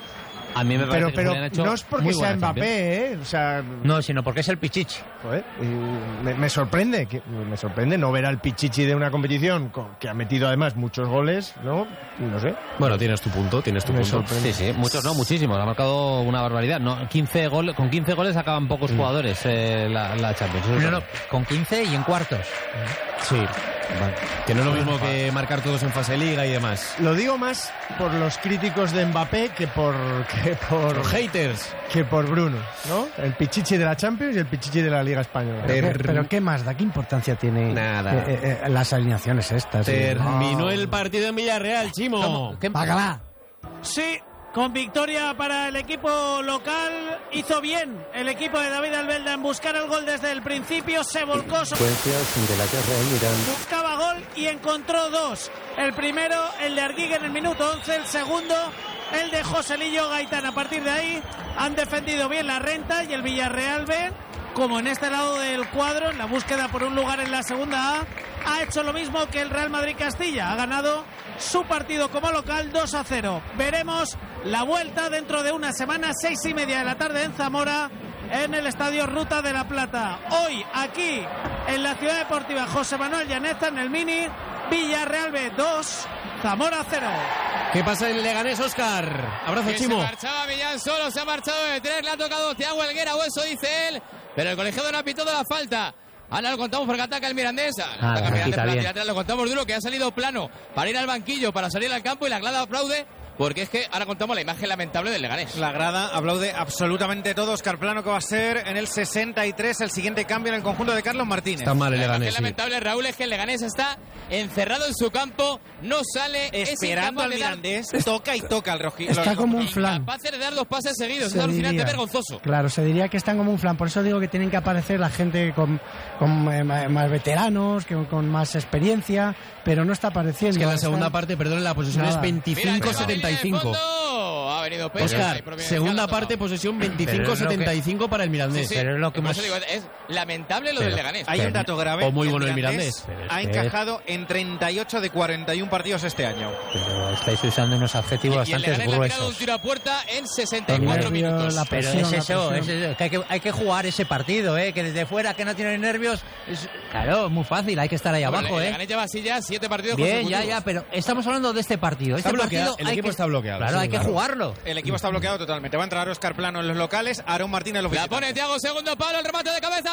S14: A mí me parece
S12: pero,
S14: que
S12: pero no es porque sea Mbappé, ¿eh? O sea,
S14: no, sino porque es el Pichichi.
S12: Joder, me, me sorprende, que, me sorprende no ver al Pichichi de una competición que ha metido además muchos goles, ¿no? No sé.
S2: Bueno, tienes tu punto, tienes tu
S12: me
S2: punto.
S12: Sorprende.
S14: Sí, sí, muchos no, muchísimos. Ha marcado una barbaridad. No, quince goles, con quince goles acaban pocos mm. jugadores eh, la, la Champions.
S11: No, no, con quince y en cuartos.
S2: Sí. Vale. Que no es lo mismo que marcar todos en fase liga y demás.
S12: Lo digo más por los críticos de Mbappé que por que por
S2: los haters,
S12: que por Bruno, ¿no? El Pichichi de la Champions y el Pichichi de la Liga Española.
S13: Pero, ¿qué, pero qué más da? ¿Qué importancia tiene
S2: nada
S13: eh, eh, las alineaciones estas?
S2: Terminó el partido en Villarreal, Chimo.
S13: ¿Qué págala?
S7: Sí. Con victoria para el equipo local, hizo bien el equipo de David Albelda en buscar el gol desde el principio, se volcó.
S5: Consecuencias de la guerra en Irán.
S7: Buscaba gol y encontró dos. El primero, el de Arguigue en el minuto once, el segundo, el de Joselillo Gaitán. A partir de ahí han defendido bien la renta y el Villarreal B, como en este lado del cuadro, en la búsqueda por un lugar en la segunda A, ha hecho lo mismo que el Real Madrid Castilla. Ha ganado su partido como local dos a cero. Veremos la vuelta dentro de una semana, seis y media de la tarde en Zamora, en el Estadio Ruta de la Plata. Hoy, aquí, en la Ciudad Deportiva José Manuel Llaneza, en el Mini, Villarreal B dos, Zamora cero.
S2: ¿Qué pasa en Leganés, Óscar? Abrazo,
S8: que
S2: Chimo.
S8: Se marchaba Millán solo, se ha marchado de tres, le ha tocado Thiago Helguera, o eso dice él, pero el colegiado no ha pitado la falta. Ahora lo contamos porque ataca el Mirandés.
S11: Ah,
S8: ataca
S11: el Mirandés
S8: por la lo contamos duro, que ha salido plano para ir al banquillo, para salir al campo, y la grada aplaude. Porque es que ahora contamos la imagen lamentable del Leganés.
S9: La grada aplaude absolutamente todo. Óscar Plano, que va a ser en el sesenta y tres el siguiente cambio en el conjunto de Carlos Martínez.
S2: Está mal el Leganés.
S8: La imagen lamentable, Raúl, es que el Leganés está encerrado en su campo, no sale,
S9: esperando al Mirandés, dar... toca y toca al rojizo.
S13: Está como un flan.
S8: Incapaces de dar dos pases seguidos, es alucinante, vergonzoso.
S13: Claro, se diría que están como un flan. Por eso digo que tienen que aparecer la gente con, con eh, más veteranos, que, con más experiencia, pero no está apareciendo.
S2: Es que en la
S13: está...
S2: segunda parte, perdón, la posesión Nada. es veinticinco setenta y cinco.
S8: Ha venido Pérez.
S2: Oscar, segunda parte, posesión veinticinco setenta y cinco que... para el Mirandés.
S8: Sí, sí,
S2: pero es lo que más...
S8: digo, es lamentable lo
S2: pero,
S8: del Leganés.
S9: Hay un dato grave.
S2: O muy bueno el Mirandés.
S9: Mirandés ha encajado en treinta y ocho de cuarenta y uno partidos este año.
S11: Pero estáis usando unos adjetivos
S8: y,
S11: bastante
S8: gruesos. Y el Leganés
S11: gruesos.
S8: ha tirado un tiro a puerta en sesenta y cuatro minutos.
S11: La presión, pero es eso, es eso que hay, que hay que jugar ese partido, ¿eh? Que desde fuera, que no tiene nervios, es, claro, es muy fácil, hay que estar ahí
S8: bueno,
S11: abajo,
S8: el
S11: ¿eh?
S8: El Leganés lleva así ya siete partidos
S11: Bien,
S8: consecutivos.
S11: ya, ya, pero estamos hablando de este partido. Este
S2: está bloqueado,
S11: partido
S2: el equipo
S11: que,
S2: está bloqueado.
S11: Claro,
S2: sí,
S11: hay
S2: claro.
S11: que jugarlo.
S9: El equipo está bloqueado totalmente. Va a entrar Óscar Plano en los locales, Aarón Martínez los visitantes.
S8: La pone Thiago, segundo palo, el remate de cabeza,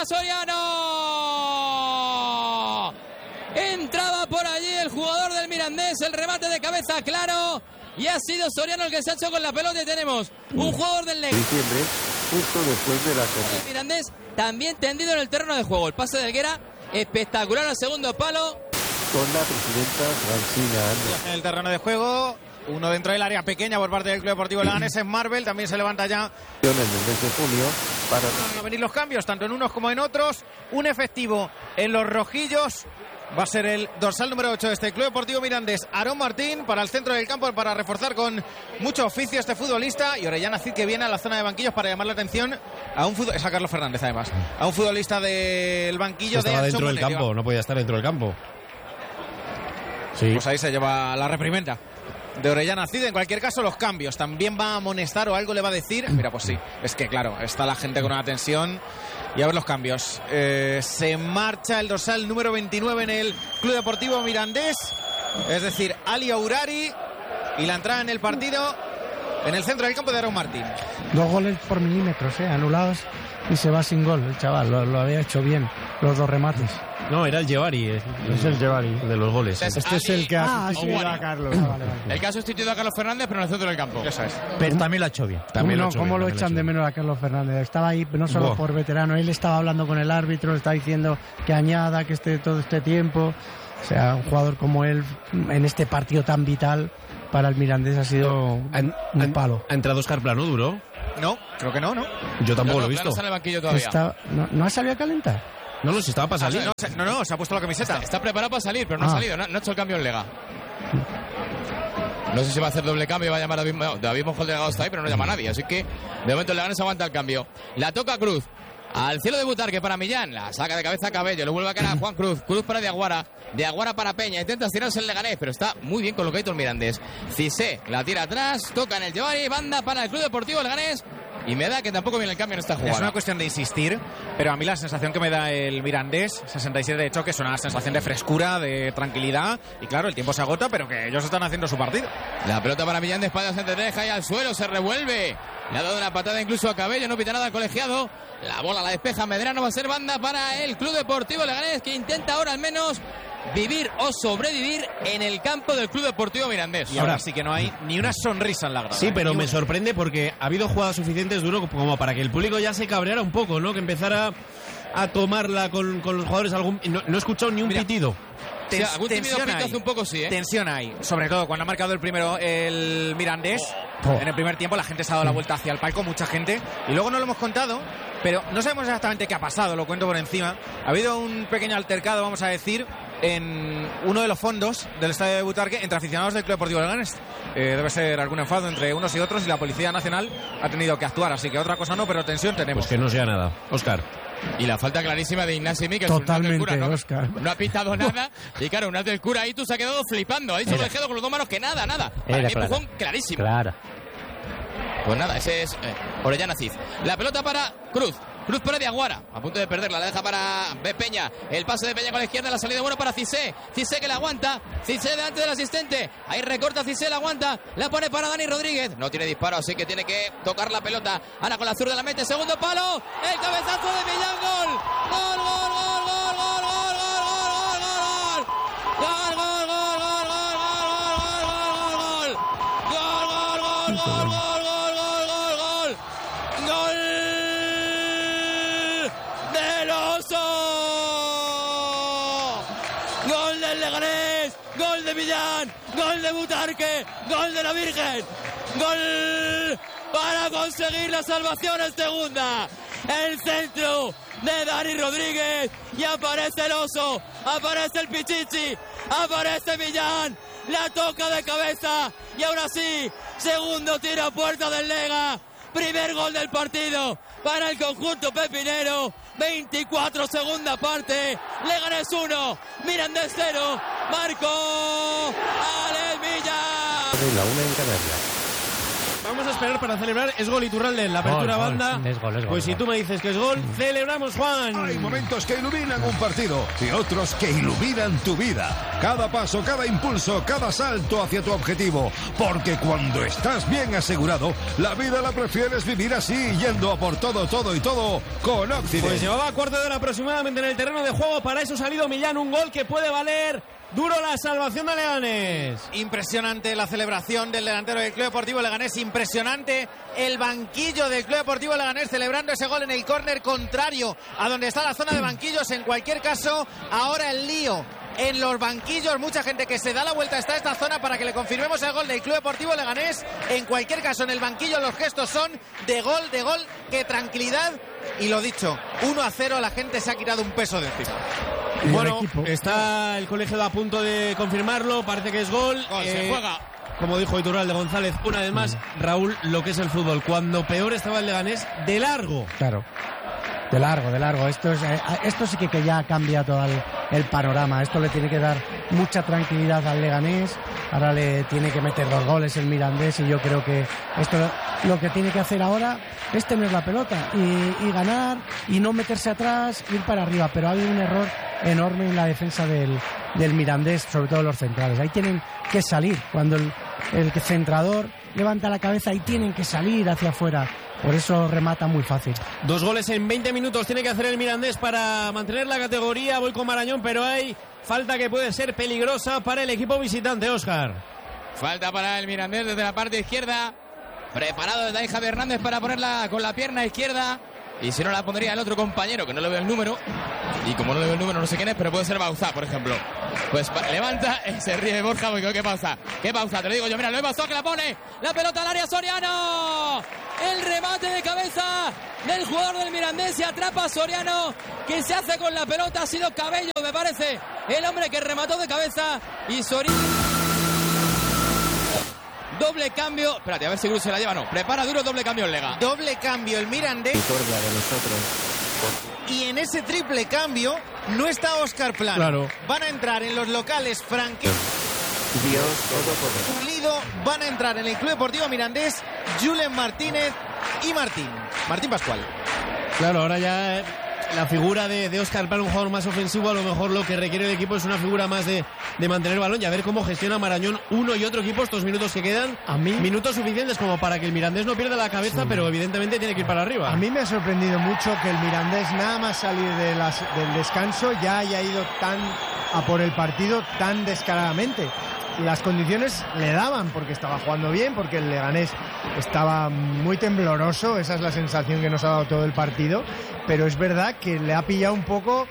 S8: Soriano. Entraba por allí el jugador del Mirandés, el remate de cabeza claro, y ha sido Soriano el que se ha hecho con la pelota, y tenemos un jugador del Leganés.
S5: Diciembre, justo después de la Copa.
S8: El Mirandés también tendido en el terreno de juego. El pase de Helguera, espectacular al segundo palo.
S5: Con la presidenta Francina.
S9: En el terreno de juego, uno dentro del área pequeña por parte del Club Deportivo Leganés es Marvel, también se levanta ya.
S5: En el mes de junio para...
S9: Van a venir los cambios, tanto en unos como en otros. Un efectivo en los rojillos. Va a ser el dorsal número ocho de este Club Deportivo Mirandés, Aarón Martín, para el centro del campo, para reforzar con mucho oficio este futbolista. Y Orellana Cid, que viene a la zona de banquillos para llamar la atención a un futbolista, es a Carlos Fernández además, a un futbolista del banquillo
S2: estaba
S9: de
S2: dentro del campo, no podía estar dentro del campo.
S9: Sí. Pues ahí se lleva la reprimenda de Orellana Cid. En cualquier caso, los cambios. También va a amonestar o algo le va a decir. Mira, pues sí, es que claro, está la gente con una tensión. Y a ver los cambios. Eh, se marcha el dorsal número veintinueve en el Club Deportivo Mirandés. Es decir, Ali Aurari. Y la entrada en el partido en el centro del campo de Aaron Martín.
S13: Dos goles por milímetros, ¿eh? Anulados y se va sin gol el chaval. Lo, lo había hecho bien, los dos remates.
S2: No, era el Llevari. Es,
S13: es el Llevari.
S2: De los goles.
S12: Este es, este es el que ha sustituido ah, a Carlos. Ah, vale, vale.
S8: El que ha sustituido a Carlos Fernández, pero en el centro del campo.
S9: Eso es.
S11: Pero también lo ha hecho bien.
S13: También
S11: no,
S13: lo ¿Cómo bien, lo echan de menos a Carlos Fernández? Estaba ahí no solo Buah. por veterano, él estaba hablando con el árbitro, estaba diciendo que añada, que esté todo este tiempo. O sea, un jugador como él, en este partido tan vital, para el Mirandés ha sido un, un palo.
S2: ¿Ha entrado Óscar Plano duro?
S9: No, creo que no, ¿no?
S2: Yo tampoco
S8: no, no,
S2: lo he visto.
S8: No está en el banquillo todavía.
S13: Está, no, ¿No ha salido a calentar?
S2: No, no, si estaba para salir.
S9: Ah, sí, no, no, no, se ha puesto la camiseta.
S8: Está, está preparado para salir, pero no ah. ha salido, no, no ha hecho el cambio en Lega. No sé si va a hacer doble cambio, va a llamar a David, David Monjol Delgado está ahí, pero no llama a nadie. Así que de momento el Leganés aguanta el cambio. La toca Cruz. Al cielo de Butarque para Millán. La saca de cabeza a Cabello. Le vuelve a cara a Juan Cruz. Cruz para Diaguara. Diaguara para Peña. Intenta estirarse el Leganés, pero está muy bien colocado el Mirandés. Cissé la tira atrás. Toca en el Llevari. Banda para el Club Deportivo Leganés. Y me da que tampoco viene el cambio en esta jugada.
S9: Es una cuestión de insistir, pero a mí la sensación que me da el Mirandés, sesenta y siete de choque, es una sensación de frescura, de tranquilidad. Y claro, el tiempo se agota, pero que ellos están haciendo su partido.
S8: La pelota para Millán de espaldas se deja y al suelo se revuelve. Le ha dado una patada incluso a Cabello, no pita nada al colegiado. La bola la despeja Medrano, va a ser banda para el Club Deportivo Leganés, que intenta ahora al menos vivir o sobrevivir en el campo del Club Deportivo Mirandés.
S9: Y ahora sí que no hay ni una sonrisa en la grada.
S2: Sí, pero me sorprende porque ha habido jugadas suficientes duro como para que el público ya se cabreara un poco, ¿no? Que empezara a tomarla con, con los jugadores. Algún, no, no he escuchado ni un Mira, pitido.
S8: Tens, sí, algún tensión hay, hace un poco, sí, ¿eh?
S9: Tensión hay, sobre todo cuando ha marcado el primero el Mirandés. Oh. En el primer tiempo la gente se ha dado la vuelta hacia el palco, mucha gente. Y luego no lo hemos contado, pero no sabemos exactamente qué ha pasado, lo cuento por encima. Ha habido un pequeño altercado, vamos a decir, en uno de los fondos del estadio de Butarque entre aficionados del Club Deportivo Leganés. Eh, debe ser algún enfado entre unos y otros y la Policía Nacional ha tenido que actuar, así que otra cosa no, pero tensión tenemos.
S2: Pues que no sea nada. Óscar.
S8: Y la falta clarísima de Ignasi Miquel.
S13: Totalmente,
S8: ¿no?
S13: Óscar.
S8: No ha pitado nada. Y claro, un del cura ahí tú se ha quedado flipando. Ha dicho colegiado con los dos manos que nada, nada. Para mí empujón clarísimo.
S11: Claro.
S8: Pues nada, ese es eh, Orellana Cid. La pelota para Cruz. Cruz para Diaguara, a punto de perderla, la deja para Peña, el pase de Peña con la izquierda, la salida bueno para Cissé, Cissé que la aguanta, Cissé delante del asistente, ahí recorta Cissé, la aguanta, la pone para Dani Rodríguez, no tiene disparo, así que tiene que tocar la pelota, Ana con la zurda la mete, segundo palo, el cabezazo de Millán, gol, gol, gol, gol, gol, gol, gol, gol, gol, gol, gol, gol, gol, gol, gol, gol, gol, gol de Millán, gol de Butarque, gol de la Virgen, gol para conseguir la salvación en segunda, el centro de Dani Rodríguez y aparece el oso, aparece el Pichichi, aparece Millán, la toca de cabeza y ahora sí, segundo tiro a puerta del Lega, primer gol del partido para el conjunto pepinero. veinticuatro segunda parte, Leganés uno, Mirandés cero, Marco Alex Millán.
S5: La una en Canarias.
S2: Vamos a esperar para celebrar. Es gol Iturralde en la apertura
S11: gol,
S2: banda.
S11: Gol, es gol, es gol,
S2: pues si tú me dices que es gol, celebramos, Juan.
S1: Hay momentos que iluminan un partido y otros que iluminan tu vida. Cada paso, cada impulso, cada salto hacia tu objetivo. Porque cuando estás bien asegurado, la vida la prefieres vivir así, yendo a por todo, todo y todo con Occident.
S2: Pues llevaba cuarto de hora aproximadamente en el terreno de juego. Para eso ha salido Millán, un gol que puede valer duro la salvación de Leganés.
S9: Impresionante la celebración del delantero del Club Deportivo Leganés. Impresionante el banquillo del Club Deportivo Leganés celebrando ese gol en el córner contrario a donde está la zona de banquillos. En cualquier caso, ahora el lío en los banquillos, mucha gente que se da la vuelta hasta esta zona para que le confirmemos el gol del Club Deportivo Leganés. En cualquier caso, en el banquillo los gestos son de gol, de gol, qué tranquilidad. Y lo dicho, uno a cero, la gente se ha quitado un peso de encima.
S2: Bueno, está el colegio a punto de confirmarlo, parece que es gol.
S8: Gol, eh, se juega.
S2: Como dijo Iturralde González, una vez más, Raúl, lo que es el fútbol. Cuando peor estaba el Leganés, de largo.
S13: Claro. De largo, de largo. Esto es, eh, esto sí que, que ya cambia todo el, el panorama. Esto le tiene que dar mucha tranquilidad al Leganés. Ahora le tiene que meter dos goles el Mirandés y yo creo que esto lo que tiene que hacer ahora es tener la pelota y, y ganar y no meterse atrás, ir para arriba. Pero ha habido un error enorme en la defensa del, del Mirandés, sobre todo los centrales. Ahí tienen que salir. Cuando el, el centrador levanta la cabeza y tienen que salir hacia afuera. Por eso remata muy fácil.
S2: Dos goles en veinte minutos tiene que hacer el Mirandés para mantener la categoría. Voy con Marañón, pero hay falta que puede ser peligrosa para el equipo visitante, Óscar.
S8: Falta para el Mirandés desde la parte izquierda. Preparado desde ahí Javi Hernández para ponerla con la pierna izquierda. Y si no la pondría el otro compañero, que no le veo el número. Y como no le veo el número, no sé quién es, pero puede ser Bauzá, por ejemplo. Pues levanta, y se ríe Borja, porque ¿qué pausa? ¿Qué pausa? Te lo digo yo, mira, lo he Bauzá que la pone. La pelota al área, Soriano. El remate de cabeza del jugador del Mirandés. Se atrapa a Soriano, que se hace con la pelota. Ha sido Cabello, me parece, el hombre que remató de cabeza. Y Soriano... Doble cambio. Espérate, a ver si Cruz se la lleva. No, prepara Duro, doble cambio en Lega.
S9: Doble cambio el Mirandés. Y en ese triple cambio no está Óscar Plano.
S2: Claro.
S9: Van a entrar en los locales Franque. Dios todo Van a entrar en el Club Deportivo Mirandés Julen Martínez y Martín. Martín Pascual.
S2: Claro, ahora ya eh, la figura de, de Óscar Plano, un jugador más ofensivo, a lo mejor lo que requiere el equipo es una figura más de, de mantener el balón y a ver cómo gestiona Marañón uno y otro equipo estos minutos que quedan.
S12: A mí,
S2: minutos suficientes como para que el Mirandés no pierda la cabeza, sí. Pero evidentemente tiene que ir para arriba.
S12: A mí me ha sorprendido mucho que el Mirandés, nada más salir de las, del descanso, ya haya ido tan a por el partido tan descaradamente. Las condiciones le daban, porque estaba jugando bien, porque el Leganés estaba muy tembloroso, esa es la sensación que nos ha dado todo el partido, pero es verdad que le ha pillado un poco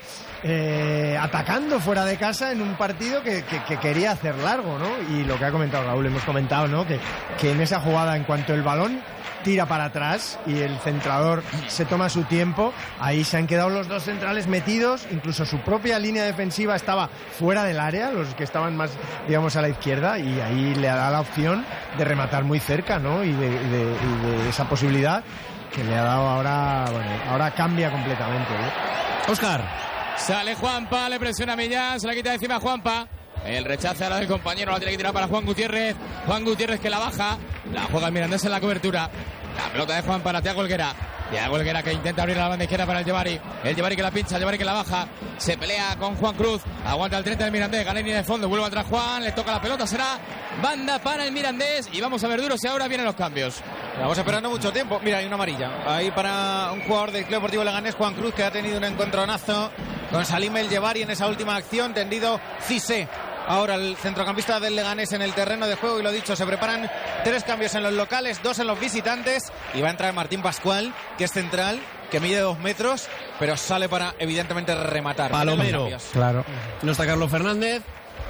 S12: eh, atacando fuera de casa en un partido que, que, que quería hacer largo, ¿no? Y lo que ha comentado Raúl, hemos comentado, ¿no? Que, que en esa jugada, en cuanto el balón tira para atrás y el centrador se toma su tiempo, ahí se han quedado los dos centrales metidos, incluso su propia línea defensiva estaba fuera del área, los que estaban más, digamos, a la izquierda, y ahí le da la opción de rematar muy cerca, ¿no? Y de, de, y de esa posibilidad que le ha dado ahora, bueno, ahora cambia completamente, ¿no?
S2: Óscar.
S8: Sale Juanpa, le presiona a Millán, se la quita de encima a Juanpa. El rechace a la del compañero, la tiene que tirar para Juan Gutiérrez. Juan Gutiérrez que la baja. La juega el Mirandés en la cobertura. La pelota de Juan para Thiago Helguera. Thiago Helguera que intenta abrir la banda izquierda para el Llevari. El Llevari que la pincha, el Llevari que la baja. Se pelea con Juan Cruz. Aguanta el treinta del Mirandés. Gana línea de fondo. Vuelve atrás Juan. Le toca la pelota. Será banda para el Mirandés. Y vamos a ver Duro si ahora vienen los cambios.
S9: Vamos esperando mucho tiempo. Mira, hay una amarilla. Ahí para un jugador del Club Deportivo Leganés, Juan Cruz, que ha tenido un encontronazo con Salim El Llevari en esa última acción. Tendido Cissé. Ahora el centrocampista del Leganés en el terreno de juego, y lo dicho, se preparan tres cambios en los locales, dos en los visitantes, y va a entrar Martín Pascual, que es central, que mide dos metros, pero sale para evidentemente rematar.
S2: Palomero,
S13: claro.
S2: No está Carlos Fernández,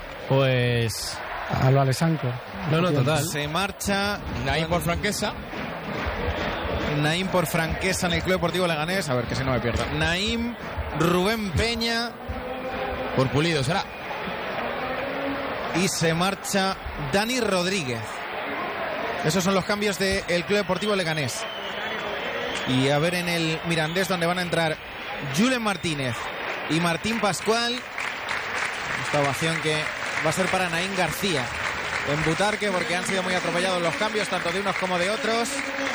S2: pues
S13: a lo Alessanco.
S2: No, no, total.
S9: Se marcha
S8: Naim por Franquesa.
S9: Naim por Franquesa en el Club Deportivo Leganés, a ver que si no me pierdo. Naim, Rubén Peña
S8: por Pulido será.
S9: Y se marcha Dani Rodríguez. Esos son los cambios del Club Deportivo Leganés. Y a ver en el Mirandés, donde van a entrar Julen Martínez y Martín Pascual. Esta ovación que va a ser para Naín García en Butarque, porque han sido muy atropellados los cambios, tanto de unos como de otros.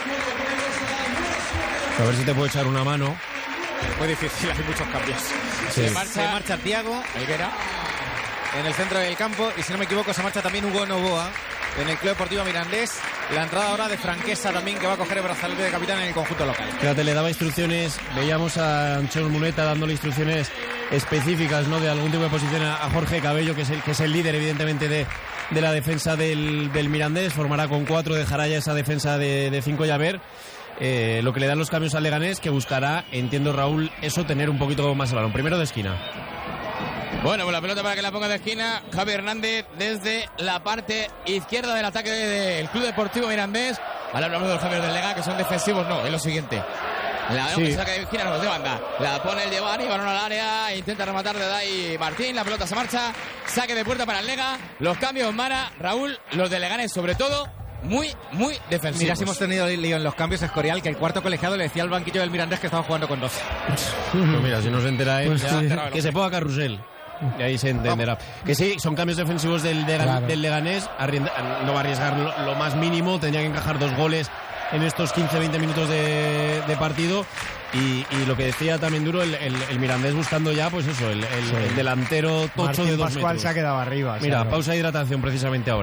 S2: A ver si te puedo echar una mano.
S9: Muy difícil, hay muchos cambios.
S2: Sí.
S9: Se marcha, se marcha Thiago Helguera en el centro del campo, y si no me equivoco se marcha también Hugo Novoa en el Club Deportivo Mirandés. La entrada ahora de Franquesa también, que va a coger el brazalete de capitán en el conjunto local.
S2: Fíjate, le daba instrucciones, veíamos a Anchel Muneta dándole instrucciones específicas, ¿no?, de algún tipo de posición a Jorge Cabello, que es el, que es el líder evidentemente de, de la defensa del, del Mirandés. Formará con cuatro, dejará ya esa defensa de, de cinco y a ver eh, lo que le dan los cambios al Leganés, que buscará, entiendo Raúl, eso, tener un poquito más el balón. Primero de esquina.
S8: Bueno, pues la pelota para que la ponga de esquina Javi Hernández desde la parte izquierda del ataque del de, Club Deportivo Mirandés. Ahora hablamos de los cambios del Lega, que son defensivos, no, es lo siguiente. La sí. saca de esquina, no, de banda. La pone el Llevari, balón al área, intenta rematar de Dai Martín, la pelota se marcha, saque de puerta para el Lega. Los cambios, Mara, Raúl, los de Leganés sobre todo, muy, muy defensivos.
S9: Mira, si hemos tenido lío en los cambios, Escorial, que el cuarto colegiado le decía al banquillo del Mirandés que estaba jugando con doce.
S2: Pues mira, si no se entera él, pues ya, que se ponga Carrusel. Y ahí se entenderá. Vamos. Que sí, son cambios defensivos del, de, claro. del Leganés. No va a arriesgar lo, lo más mínimo. Tendría que encajar dos goles en estos quince veinte minutos de, de partido. Y, y lo que decía también Duro, el, el, el Mirandés buscando ya, pues eso, el, el, sí. el delantero tocho
S12: Martín
S2: de dos
S12: Pascual
S2: metros.
S12: Se ha quedado arriba.
S2: Mira, pausa de hidratación precisamente ahora.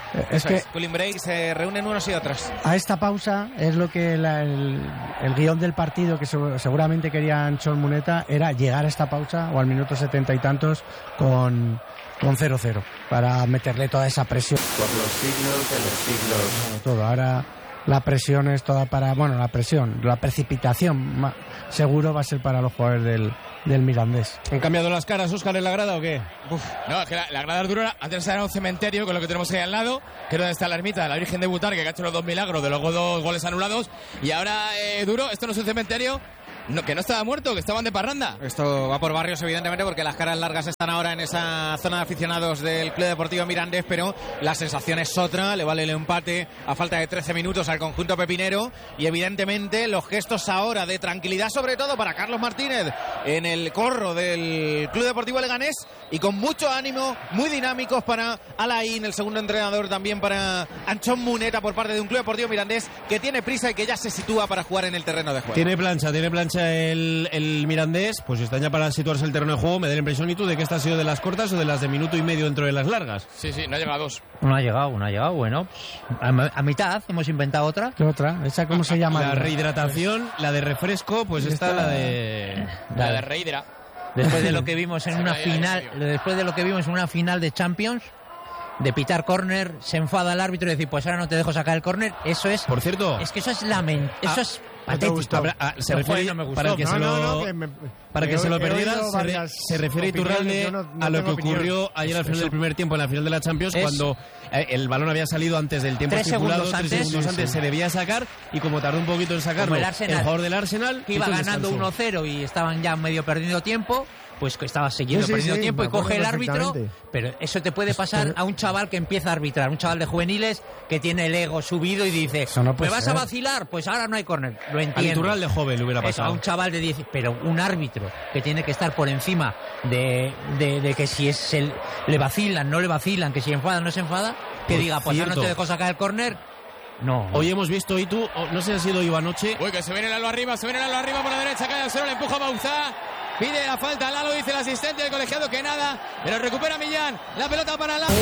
S13: Es
S9: Eso
S13: que
S9: es. Cooling break, se reúnen unos y otros.
S13: a esta pausa es lo que la- el, el guión del partido que se- seguramente querían Chon Muneta era llegar a esta pausa o al minuto setenta y tantos con con cero cero para meterle toda esa presión.
S5: Por los siglos de los siglos.
S13: Todo ahora la presión es toda para, bueno, la presión, la precipitación ma- seguro va a ser para los jugadores del, del Mirandés.
S2: ¿Han cambiado las caras, Óscar, en la grada o qué?
S8: Uf, no, es que la, la grada es dura. Antes era un cementerio con lo que tenemos ahí al lado, que es donde está la ermita de la Virgen de Butarque, que ha hecho los dos milagros de los dos goles anulados. Y ahora, eh, duro, esto no es un cementerio. No, que no estaba muerto, que estaban de parranda.
S9: Esto va por barrios, evidentemente, porque las caras largas están ahora en esa zona de aficionados del Club Deportivo Mirandés, pero la sensación es otra. Le vale el empate a falta de trece minutos al conjunto pepinero. Y evidentemente los gestos ahora de tranquilidad, sobre todo para Carlos Martínez en el corro del Club Deportivo Leganés, y con mucho ánimo, muy dinámicos para Alain, el segundo entrenador, también para Anchón Muneta por parte de un Club Deportivo Mirandés que tiene prisa y que ya se sitúa para jugar en el terreno de juego.
S2: Tiene plancha, tiene plancha el, el Mirandés, pues está ya para situarse el terreno de juego. Me da la impresión, ¿y tú, de que esta ha sido de las cortas o de las de minuto y medio dentro de las largas?
S8: Sí, sí, no ha llegado a dos.
S11: No ha llegado, no ha llegado. Bueno, a, a mitad hemos inventado otra.
S13: ¿Qué otra? ¿Esa cómo se llama?
S2: La rehidratación, la de refresco, pues esta la de...
S8: La de Reidera.
S11: Después de lo que vimos en una
S8: Se cae
S11: final,
S8: ahí,
S11: después de lo que vimos en una final de Champions, de pitar córner, se enfada el árbitro y decir, pues ahora no te dejo sacar el córner. Eso es.
S2: Por cierto,
S11: Es que eso es lament, eso
S2: Ah,
S11: es
S2: ¿no te
S11: patético.
S2: gustó? Ah, se
S11: No,
S2: refiere-
S11: joder, no me gustó.
S2: para el que
S12: No,
S2: se
S12: no,
S2: lo,
S12: no, que me-
S2: para que
S12: he-
S2: se lo
S12: he
S2: perdieras,
S12: oído
S2: se, re-
S12: varias
S2: se refiere
S12: opiniones,
S2: Iturralde
S12: yo no- no
S2: a lo que
S12: tengo opinión.
S2: ocurrió ayer al final
S11: Eso-
S2: del primer tiempo en la final de la Champions,
S11: Es-
S2: cuando eh, el balón había salido antes del tiempo
S11: Tres
S2: estipulado,
S11: segundos
S2: tres
S11: antes.
S2: segundos
S11: Sí,
S2: antes
S11: sí.
S2: se debía sacar, y como tardó un poquito en sacarlo
S11: Como el
S2: el,
S11: Arsenal,
S2: jugador del Arsenal,
S11: que iba
S2: hizo el
S11: ganando
S2: descanso.
S11: uno cero y estaban ya medio perdiendo tiempo, pues que estaba siguiendo
S12: Sí, sí,
S11: perdiendo
S12: sí,
S11: tiempo
S12: me
S11: y coge el
S12: acuerdo
S11: árbitro,
S12: perfectamente.
S11: pero eso te puede pasar a un chaval que empieza a arbitrar, un chaval de juveniles que tiene el ego subido y dice,
S13: Eso no puede
S11: ¿me vas
S13: ser.
S11: a vacilar? Pues ahora no hay córner, lo
S2: Al
S11: entiendo.
S2: Iturralde joven le hubiera
S11: Eso, a
S2: pasado.
S11: un chaval de diez, pero un árbitro que tiene que estar por encima de, de, de que si es el, le vacilan, no le vacilan, que si enfada, no se enfada, que
S2: Por
S11: diga, pues ahora no
S2: cierto.
S11: te dejo sacar el córner. No.
S2: Hoy hemos visto, y tú, o no sé si ha sido hoy o anoche,
S8: Uy, que se viene Lalo arriba, se viene Lalo arriba por la derecha, cae al suelo, le empuja a Bauzá. Pide la falta a Lalo, dice el asistente del colegiado que nada, pero recupera Millán. La pelota para Lalo.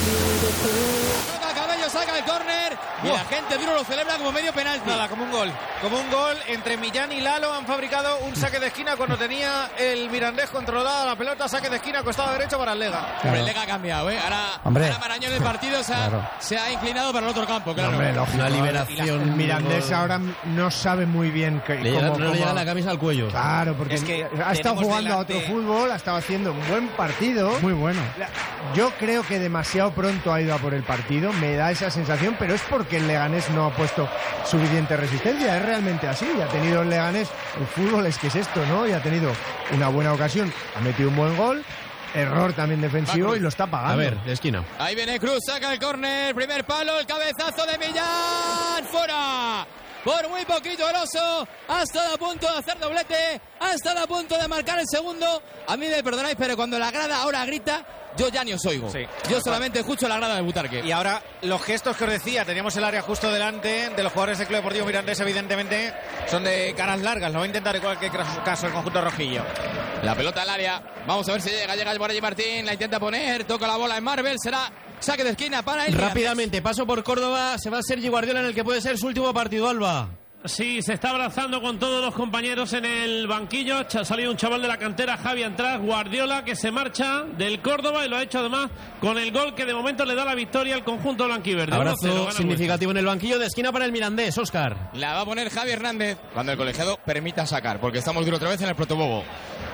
S8: Toca Cabello, saca el córner y la gente duro lo celebra como medio penalti.
S9: Nada, como un gol. Como un gol entre Millán y Lalo han fabricado un saque de esquina cuando tenía el Mirandés controlada la pelota, saque de esquina, costado derecho para el Lega.
S8: Hombre, el Lega ha cambiado, ¿eh? Ahora,
S13: Hombre.
S8: ahora Marañón del partido se ha,
S13: Claro.
S8: se ha inclinado para el otro campo, claro.
S12: Hombre, lógico.
S2: una liberación.
S12: El Mirandés ahora no sabe muy bien que,
S2: le llega-
S12: cómo-
S2: no le
S12: cómo-
S2: llega la camisa al cuello.
S12: Claro, porque
S9: Es que
S12: ha estado
S9: tenemos
S12: jugando a otro
S9: delante-
S12: fútbol, ha estado haciendo un buen partido.
S13: Muy bueno.
S12: La- Yo creo que demasiado pronto ha ido a por el partido, me da esa sensación, pero es porque el Leganés no ha puesto suficiente resistencia, es realmente así. Y ha tenido el Leganés, el fútbol es que es esto, ¿no? Y ha tenido una buena ocasión, ha metido un buen gol, error también defensivo y lo está pagando.
S2: A ver, de esquina.
S8: Ahí viene Cruz, saca el córner, primer palo, el cabezazo de Millán, fuera. Por muy poquito el oso, ha estado a punto de hacer doblete, ha estado a punto de marcar el segundo. A mí me perdonáis, pero cuando la grada ahora grita, yo ya ni os oigo.
S9: Sí.
S8: Yo solamente escucho la grada de Butarque.
S9: Y ahora los gestos que os decía, teníamos el área justo delante de los jugadores del Club Deportivo Mirandés, evidentemente son de caras largas, lo va a intentar en cualquier caso el conjunto rojillo.
S8: La pelota al área, vamos a ver si llega, llega por allí Martín, la intenta poner, toca la bola en Marvel, será saque de esquina para él.
S2: Rápidamente, paso por Córdoba, se va Sergi Guardiola en el que puede ser su último partido, Alba.
S6: Sí, se está abrazando con todos los compañeros en el banquillo. Ha salido un chaval de la cantera, Javi Antraz, Guardiola, que se marcha del Córdoba y lo ha hecho además con el gol que de momento le da la victoria al conjunto blanquiverde. uno cero,
S2: Abrazo
S6: gana
S2: significativo en el banquillo, de esquina para el Mirandés, Óscar.
S8: La va a poner Javi Hernández cuando el colegiado permita sacar, porque estamos duro otra vez en el protobobo.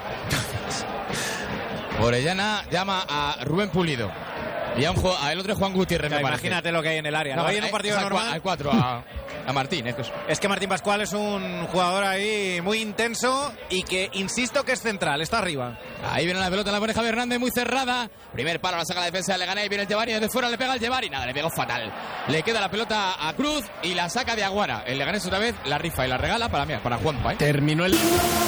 S8: Orellana llama a Rubén Pulido. Y a, un, ju- a el otro Juan Gutiérrez,
S9: Ya,
S8: me parece.
S9: imagínate lo que hay en el área.
S8: No,
S9: No, hay en
S8: eh,
S9: un partido
S8: es al cua-
S9: normal.
S8: al cuatro, a, a Martín. Es que es-
S9: Es que Martín Pascual es un jugador ahí muy intenso y que, insisto, que es central, está arriba.
S8: Ahí viene la pelota, la pone Javi Hernández muy cerrada. Primer palo, la saca la defensa de Leganés. Viene el Tevari desde fuera, le pega al Tevari. Nada, le pegó fatal. Le queda la pelota a Cruz y la saca de Aguara. El Leganés otra vez la rifa y la regala para mí, para Juanpa. ¿eh?
S2: Terminó el...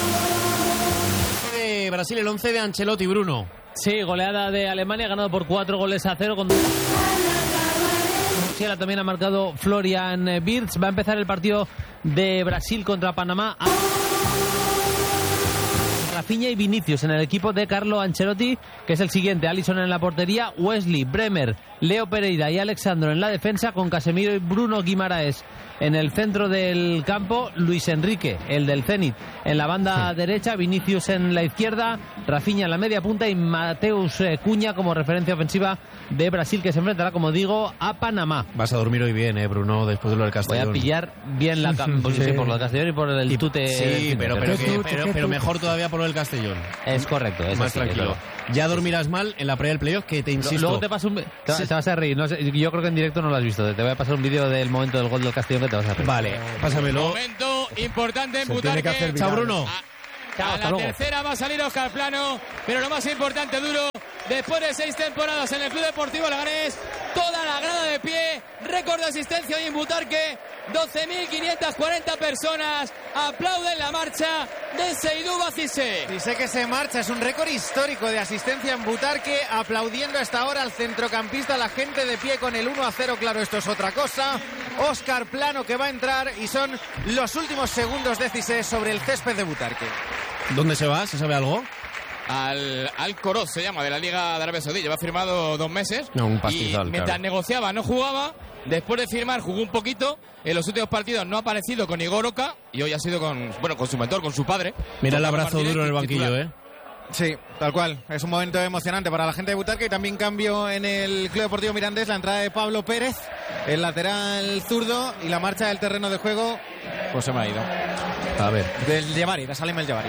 S2: de Brasil, el once de Ancelotti, Bruno.
S14: Sí, goleada de Alemania, ganado por cuatro goles a cero. Con... Musiala también ha marcado Florian Wirtz. Va a empezar el partido de Brasil contra Panamá. Rafinha y Vinicius en el equipo de Carlo Ancelotti, que es el siguiente. Alisson en la portería, Wesley, Bremer, Leo Pereira y Alexandro en la defensa, con Casemiro y Bruno Guimaraes en el centro del campo, Luis Enrique, el del Zenit, en la banda sí. derecha, Vinicius en la izquierda, Rafinha en la media punta y Mateus Cunha como referencia ofensiva de Brasil, que se enfrentará, como digo, a Panamá.
S2: Vas a dormir hoy bien, eh, Bruno, después de lo del Castellón.
S14: Voy a pillar bien la cam- sí. Sí, por lo del Castellón y por el tute.
S2: Sí, pero, pero, que, pero, pero mejor todavía por lo del Castellón.
S14: Es correcto, es
S2: más
S14: así,
S2: tranquilo. Es ya dormirás mal en la previa del playoff, que te insisto.
S14: Luego te paso un... Te, sí. te vas a reír. No sé, yo creo que en directo no lo has visto. Te voy a pasar un vídeo del momento del gol del Castellón que te vas a reír.
S2: Vale, pásamelo.
S8: Momento importante en Butarque.
S2: Chao, Bruno.
S8: A, Chao, a la luego. tercera va a salir Óscar Plano, pero lo más importante, Duro, después de seis temporadas en el Club Deportivo Leganés, toda la grada de pie, récord de asistencia hoy en Butarque, doce mil quinientas cuarenta personas aplauden la marcha de Seydou Cissé.
S9: Cissé que se marcha, es un récord histórico de asistencia en Butarque, aplaudiendo hasta ahora al centrocampista, la gente de pie con el uno a cero, claro, esto es otra cosa. Óscar Plano que va a entrar y son los últimos segundos de Cissé sobre el césped de Butarque.
S2: ¿Dónde se va? ¿Se sabe algo?
S8: Al, al Coroz se llama, de la Liga de Arabia Saudí. Lleva firmado dos meses.
S2: No, un pastizal,
S8: y mientras
S2: claro.
S8: negociaba no jugaba. Después de firmar jugó un poquito. En los últimos partidos no ha aparecido con Igor Oca. Y hoy ha sido con, bueno, con su mentor, con su padre.
S2: Mira el abrazo Martínez, duro en el banquillo, titular. ¿eh?
S9: Sí, tal cual. Es un momento emocionante para la gente de Butarque. Y también cambio en el Club Deportivo Mirandés. La entrada de Pablo Pérez, el lateral zurdo. Y la marcha del terreno de juego, pues se me ha ido.
S2: A ver.
S9: Del Llevari, de Salim El Llevari.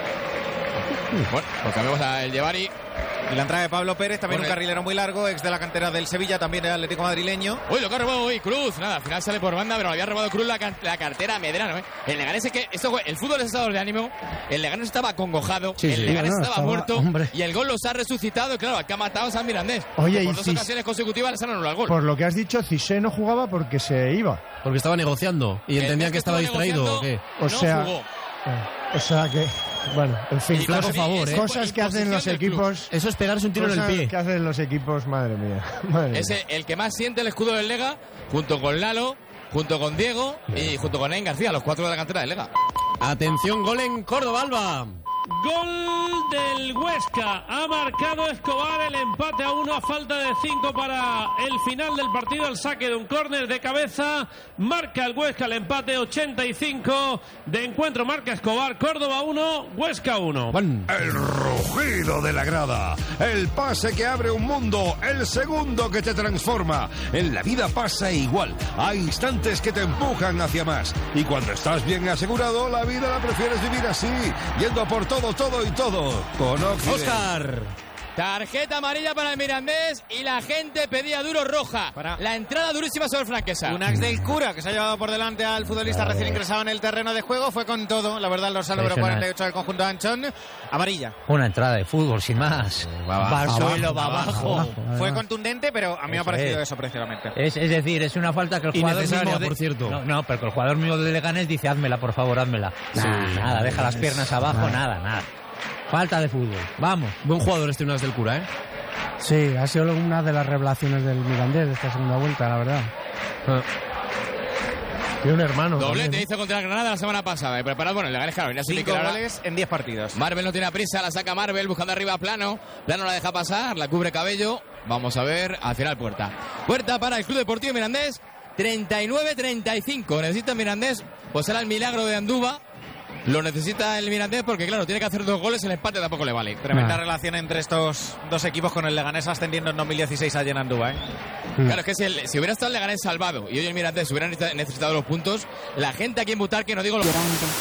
S8: Bueno, pues cambiamos al Llevari.
S9: Y la entrada de Pablo Pérez, también bueno, un carrilero muy largo, ex de la cantera del Sevilla, también del Atlético madrileño.
S8: Uy, lo que ha robado hoy Cruz. Nada, al final sale por banda, pero había robado Cruz la, la cartera a Medrano. ¿eh? El Leganés es que, esto, el fútbol es estado de ánimo. El Leganés estaba acongojado, sí, el sí. Leganés no, no, estaba, estaba muerto, hombre. Y el gol los ha resucitado. Y claro, al que ha matado a San Mirandés.
S12: Oye,
S8: por
S12: y
S8: dos
S12: Cis...
S8: ocasiones consecutivas les han anulado el gol.
S12: Por lo que has dicho, Cissé no jugaba porque se iba.
S2: Porque estaba negociando y entendían que, que estaba distraído. ¿O qué?
S12: O sea, no jugó. O sea que, bueno, en fin,
S2: flaco
S12: cosas,
S2: favor, ¿eh?
S12: cosas que hacen los equipos.
S2: Eso es pegarse un tiro en el pie.
S12: Que hacen los equipos, madre mía. Madre
S8: es
S12: mía.
S8: el que más siente el escudo del Lega, junto con Lalo, junto con Diego y junto con Nain García, los cuatro de la cantera del Lega.
S2: Atención, gol en Córdoba, Alba.
S6: Gol del Huesca. Ha marcado Escobar el empate a uno a falta de cinco para el final del partido. El saque de un córner de cabeza. Marca el Huesca el empate, ochenta y cinco de encuentro. Marca Escobar. Córdoba uno, Huesca uno.
S1: El rugido de la grada. El pase que abre un mundo. El segundo que te transforma. En la vida pasa igual. Hay instantes que te empujan hacia más. Y cuando estás bien asegurado, la vida la prefieres vivir así. Yendo a por todo, todo y todo. Con Occident.
S8: Óscar. Tarjeta amarilla para el Mirandés y la gente pedía duro roja. Para la entrada durísima sobre Franquesa.
S9: Un ex del Cura que se ha llevado por delante al futbolista recién ingresado en el terreno de juego. Fue con todo, la verdad, el dorsal número cuarenta y ocho del conjunto de Anchón. Amarilla.
S11: Una entrada de fútbol, sin más.
S8: Va al suelo, va abajo.
S9: abajo. Fue contundente, pero a mí me ha parecido eso, eso precisamente.
S11: Es, es decir, es una falta que el jugador mismo de...
S2: por cierto.
S11: No, no, pero que el jugador mismo de Leganés dice, házmela, por favor, házmela. Sí, nada, sí, nada, deja las piernas abajo, nada, nada. Falta de fútbol, vamos.
S2: Buen jugador este Unas del Cura, ¿eh?
S13: Sí, ha sido una de las revelaciones del Mirandés de esta segunda vuelta, la verdad. Ah. Tiene un hermano.
S8: Doblete hizo contra el Granada la semana pasada. Preparado, bueno, el Leganés, claro, venía
S9: cinco goles en diez partidos.
S8: Marvel no tiene prisa, la saca Marvel, buscando arriba a Plano. Plano la deja pasar, la cubre Cabello. Vamos a ver, al final Puerta. Puerta para el Club Deportivo Mirandés, treinta y nueve treinta y cinco. Necesita Mirandés, pues era el milagro de Andúba. Lo necesita el Mirandés porque, claro, tiene que hacer dos goles, el empate tampoco le vale.
S9: Tremenda ah. relación entre estos dos equipos, con el Leganés ascendiendo en dos mil dieciséis allí en Andúba, ¿eh?
S8: Mm. Claro, es que si, el, si hubiera estado el Leganés salvado y hoy el Mirandés hubiera necesitado los puntos, la gente aquí en Butarque, no digo lo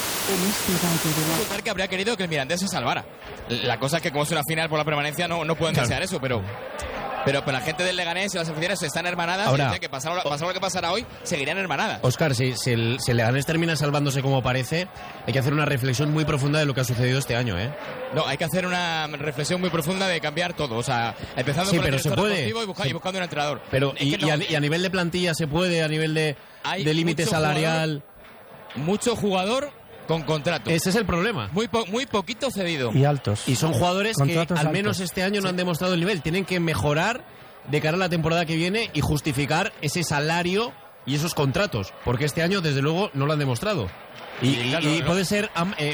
S8: Butarque habría querido que el Mirandés se salvara. La cosa es que como es una final por la permanencia no, no pueden claro. desear eso, pero... Pero, pero la gente del Leganés y las aficiones están hermanadas. Ahora, y que pasara, pasara lo que pasara hoy, seguirían hermanadas.
S2: Óscar, si, si, el, si el Leganés termina salvándose como parece, hay que hacer una reflexión muy profunda de lo que ha sucedido este año, ¿eh?
S8: No, hay que hacer una reflexión muy profunda de cambiar todo. O sea, empezando
S2: sí,
S8: por el
S2: director
S8: deportivo y, busca, sí. y buscando un entrenador.
S2: Pero, y, no, y, a, y a nivel de plantilla se puede, a nivel de, de límite salarial.
S8: Jugador, mucho jugador con contrato.
S2: Ese es el problema.
S8: Muy po muy poquito cedido.
S13: Y altos.
S2: Y son jugadores
S13: Contratos
S2: que al
S13: altos.
S2: menos este año no
S8: sí.
S2: han demostrado el nivel. Tienen que mejorar de cara a la temporada que viene y justificar ese salario y esos contratos, porque este año desde luego no lo han demostrado. Y, sí, claro, y, y ¿no? puede ser eh,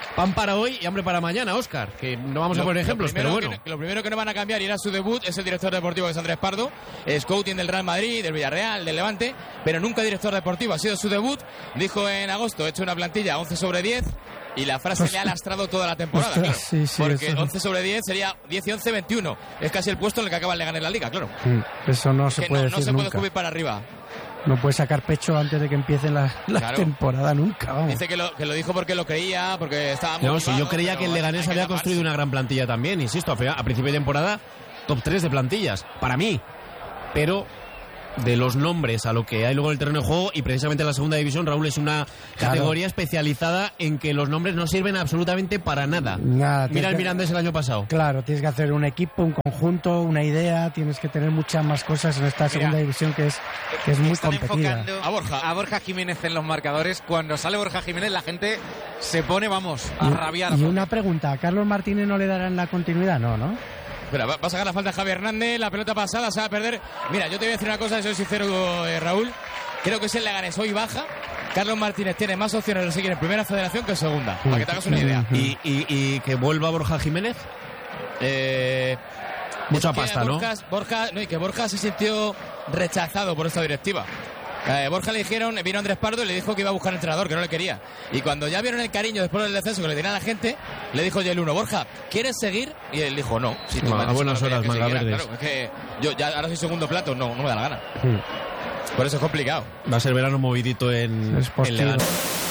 S2: pan para hoy y hambre para mañana, Óscar, que no vamos a
S8: Lo-
S2: poner
S8: lo
S2: ejemplos, pero
S8: primero
S2: bueno.
S8: que- lo primero que no van a cambiar y era su debut es el director deportivo, que es Andrés Pardo, scouting del Real Madrid, del Villarreal, del Levante, pero nunca director deportivo. Ha sido su debut. Dijo en agosto, he hecho una plantilla once sobre diez. Y la frase le ha lastrado toda la temporada,
S13: Ostras,
S8: claro.
S13: sí, sí,
S8: Porque
S13: eso-
S8: once sobre diez sería diez y once, veintiuno. Es casi el puesto en el que acaban de ganar la liga, claro.
S13: Mm, Eso no se
S8: Que
S13: puede
S8: no, no
S13: decir
S8: se puede
S13: nunca.
S8: subir para arriba.
S13: No puede sacar pecho antes de que empiece la, la
S8: Claro.
S13: temporada nunca, vamos.
S8: Dice que lo, que lo dijo porque lo creía, porque estaba muy
S2: No, si yo creía que el Leganés había construido una gran plantilla también, insisto, a, a principio de temporada, top tres de plantillas, para mí. Pero de los nombres a lo que hay luego en el terreno de juego, y precisamente en la segunda división, Raúl, es una
S13: Claro.
S2: categoría especializada en que los nombres no sirven absolutamente para nada.
S13: Nada,
S2: Mira
S13: tienes
S2: el
S13: que-
S2: Mirandés el año pasado.
S13: Claro, tienes que hacer un equipo, un conjunto, una idea, tienes que tener muchas más cosas en esta segunda división que es, que es muy
S9: Están
S13: competida.
S9: enfocando a Borja. a Borja Jiménez en los marcadores. Cuando sale Borja Jiménez, la gente se pone, vamos, a rabiar.
S13: Y una pregunta, ¿a Carlos Martínez no le darán la continuidad? No, ¿no?
S8: Espera, va va a sacar la falta Javi Hernández, la pelota pasada, se va a perder. Mira, yo te voy a decir una cosa, soy sincero, eh, Raúl. Creo que es el Leganés hoy baja. Carlos Martínez tiene más opciones de seguir en primera federación que en segunda, para que te hagas una idea.
S2: Y, y- y que vuelva Borja Jiménez.
S8: Eh,
S2: Mucha
S8: es que
S2: pasta, ¿no?
S8: Borja, Borja, no, y que Borja se sintió rechazado por esta directiva. Eh, Borja le dijeron, vino Andrés Pardo y le dijo que iba a buscar entrenador, que no le quería. Y cuando ya vieron el cariño después del descenso que le tenía a la gente, le dijo ya el uno, Borja, ¿quieres seguir? Y él dijo, no. Si tú
S2: Ma-
S8: me has
S2: a
S8: dicho
S2: buenas
S8: que no
S2: horas,
S8: querías que
S2: manga
S8: siguiera,
S2: verdes.
S8: claro, es que yo ya ahora soy segundo plato, no, no me da la gana. Por eso es complicado.
S2: Va a ser verano movidito en,
S13: Es
S2: en
S13: postigo.
S2: Leganés.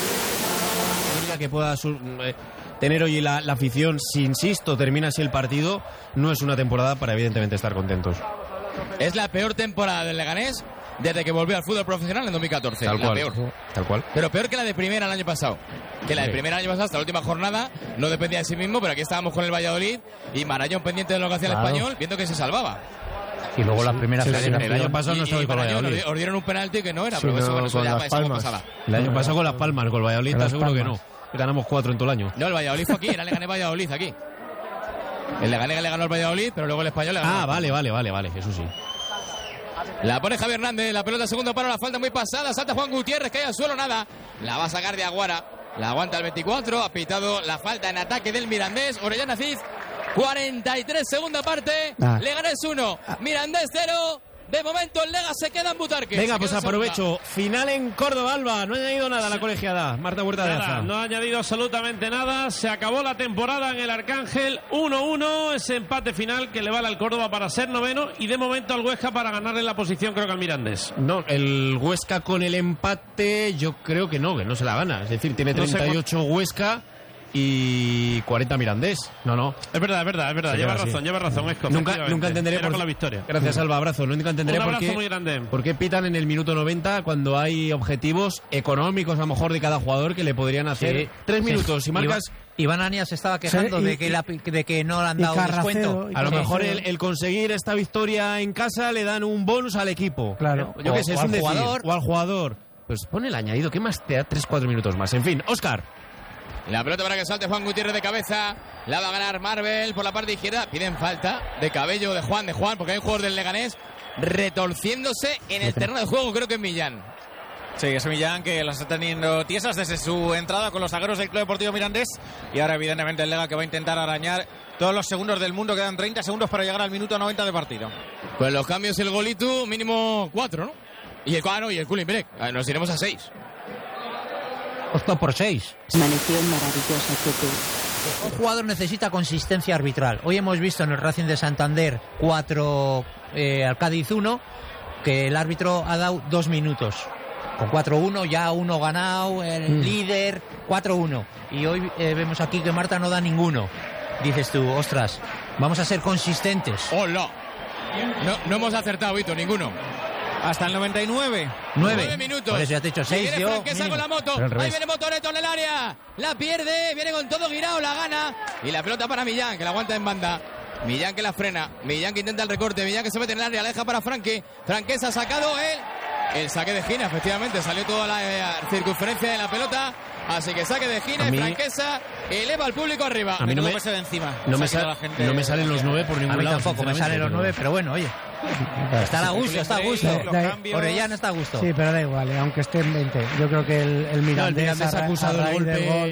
S2: La única que pueda su- eh, tener hoy la, la afición, si insisto, termina así el partido, no es una temporada para evidentemente estar contentos.
S8: Es la peor temporada del Leganés desde que volvió al fútbol profesional en dos mil catorce.
S2: Tal
S8: la
S2: cual.
S8: peor.
S2: Tal cual.
S8: Pero peor que la de primera el año pasado. Que la de
S2: Sí.
S8: primera el año pasado hasta la última jornada no dependía de sí mismo, pero aquí estábamos con el Valladolid y Marañón pendiente de lo que hacía
S11: Claro.
S8: el Español, viendo que se salvaba.
S11: Y luego la primera
S2: Sí, sí,
S11: federación.
S2: el año pasado no
S8: Y-
S2: estaba
S8: y
S2: con
S8: Marañón
S2: Valladolid.
S8: os- os dieron un penalti que no era,
S12: Sí,
S8: pero eso,
S12: no,
S8: bueno, eso
S12: con
S8: ya
S12: Las
S8: esa fue
S12: Palmas.
S8: pasada.
S2: El año pasado con Las Palmas, con el Valladolid,
S13: Con
S2: te
S13: Las
S2: aseguro que no.
S13: Palmas.
S2: Ganamos cuatro en todo el año.
S8: No, el Valladolid fue aquí, era Leganés Valladolid aquí. El Leganés le ganó al Valladolid, pero luego el Español le ganó.
S2: Ah, vale, vale, vale, vale, eso sí.
S8: La pone Javi Hernández, la pelota segundo paro, la falta muy pasada, salta Juan Gutiérrez, cae al suelo, nada. La va a sacar de Aguara, la aguanta el veinticuatro, ha pitado la falta en ataque del Mirandés, Orellana Cid, cuarenta y tres, segunda parte,
S13: Ah.
S8: Leganés uno, Mirandés cero. De momento el Lega se queda en Butarque.
S2: Venga,
S8: Se
S2: pues
S8: queda en segunda.
S2: aprovecho. Final en Córdoba, Alba. No ha añadido nada a la colegiada. Marta Huerta de
S6: Nada,
S2: Aza.
S6: no ha añadido absolutamente nada. Se acabó la temporada en el Arcángel. uno uno, ese empate final que le vale al Córdoba para ser noveno y de momento al Huesca para ganarle la posición, creo que al Mirandés.
S2: No, el Huesca con el empate, yo creo que no, que no se la gana. Es decir, tiene
S6: No sé
S2: treinta y ocho Huesca y cuarenta Mirandés. No, no.
S6: Es verdad, es verdad, es verdad.
S2: Se
S6: Lleva
S2: queda así.
S6: razón, lleva razón. Esco,
S2: Nunca,
S6: efectivamente.
S2: nunca entenderé
S6: Era
S2: por
S6: con la victoria.
S2: Gracias, Alba, abrazo. Nunca entenderé
S6: Un
S2: por
S6: abrazo
S2: qué,
S6: muy grande.
S2: por qué pitan en el minuto noventa cuando hay objetivos económicos, a lo mejor, de cada jugador que le podrían hacer
S11: Sí.
S2: tres
S11: Sí.
S2: minutos. Si marcas.
S11: Iván Anias se estaba quejando
S13: Sí, y-
S11: de, que la- de que no le han
S13: y
S11: dado
S13: Carracedo,
S11: descuento.
S13: y
S2: A lo
S13: Sí.
S2: mejor el, el conseguir esta victoria en casa le dan un bonus al equipo.
S13: Claro.
S2: Yo
S11: O-
S2: qué sé,
S11: o
S2: es
S11: al
S2: un decir.
S11: jugador.
S2: O al jugador. Pues pon el añadido, ¿qué más te da? tres cuatro minutos más. En fin, Óscar.
S8: La pelota para que salte Juan Gutiérrez de cabeza. La va a ganar Marvel por la parte izquierda. Piden falta de Cabello, de Juan, de Juan, porque hay un jugador del Leganés retorciéndose en el terreno de juego, creo que es Millán.
S9: Sí, es Millán que las está teniendo tiesas desde su entrada con los zagueros del Club Deportivo Mirandés. Y ahora, evidentemente, el Lega que va a intentar arañar todos los segundos del mundo. Quedan treinta segundos para llegar al minuto noventa de partido.
S8: Pues los cambios, el golito, mínimo cuatro, ¿no? Y el, ah, no, y el cooling break. Ah, nos iremos a seis.
S11: Ocho por seis.
S15: Amaneció maravillosa Chepe.
S11: Un jugador necesita consistencia arbitral. Hoy hemos visto en el Racing de Santander cuatro eh, al Cádiz uno, que el árbitro ha dado dos minutos. Con cuatro uno, ya uno ganado, el
S13: Mm.
S11: líder, cuatro uno. Y hoy eh, vemos aquí que Marta no da ninguno. Dices tú, ostras, vamos a ser consistentes.
S8: ¡Hola! No, no hemos acertado, Vito, ninguno.
S9: Hasta el noventa y nueve.
S11: Nueve.
S8: Nueve minutos.
S11: Por eso ya te he dicho
S8: Y
S11: seis.
S8: viene
S11: Yo,
S8: Franquesa
S11: mínimo.
S8: con la moto.
S11: Pero al
S8: Ahí
S11: revés.
S8: viene Motoreto en el área. La pierde, viene con todo girado, la gana. Y la pelota para Millán, que la aguanta en banda. Millán que la frena. Millán que intenta el recorte. Millán que se mete en el área, la deja para Franque. Franquesa ha sacado él. El saque de Gina, efectivamente. Salió toda la eh, circunferencia de la pelota. Así que saque de Gina
S2: A
S8: y
S2: mí-
S8: Franquesa eleva al público arriba.
S2: A mí no me,
S9: de encima.
S2: no me,
S9: Se ha
S2: sal-
S9: quitado la gente-
S2: no me salen los nueve por ningún
S11: A mí
S2: lado.
S11: tampoco me salen los
S2: sinceramente,
S11: nueve, pero bueno, oye. Está a gusto, está a gusto.
S13: Da- da-
S11: Orellana está a gusto.
S13: Sí, pero da igual, eh, aunque esté en veinte. Yo creo que el, el
S2: No, el
S13: Mirandés,
S2: Mirandés ha
S13: a ra-
S2: acusado
S13: a
S2: el
S13: raíz del
S2: golpe.
S13: gol,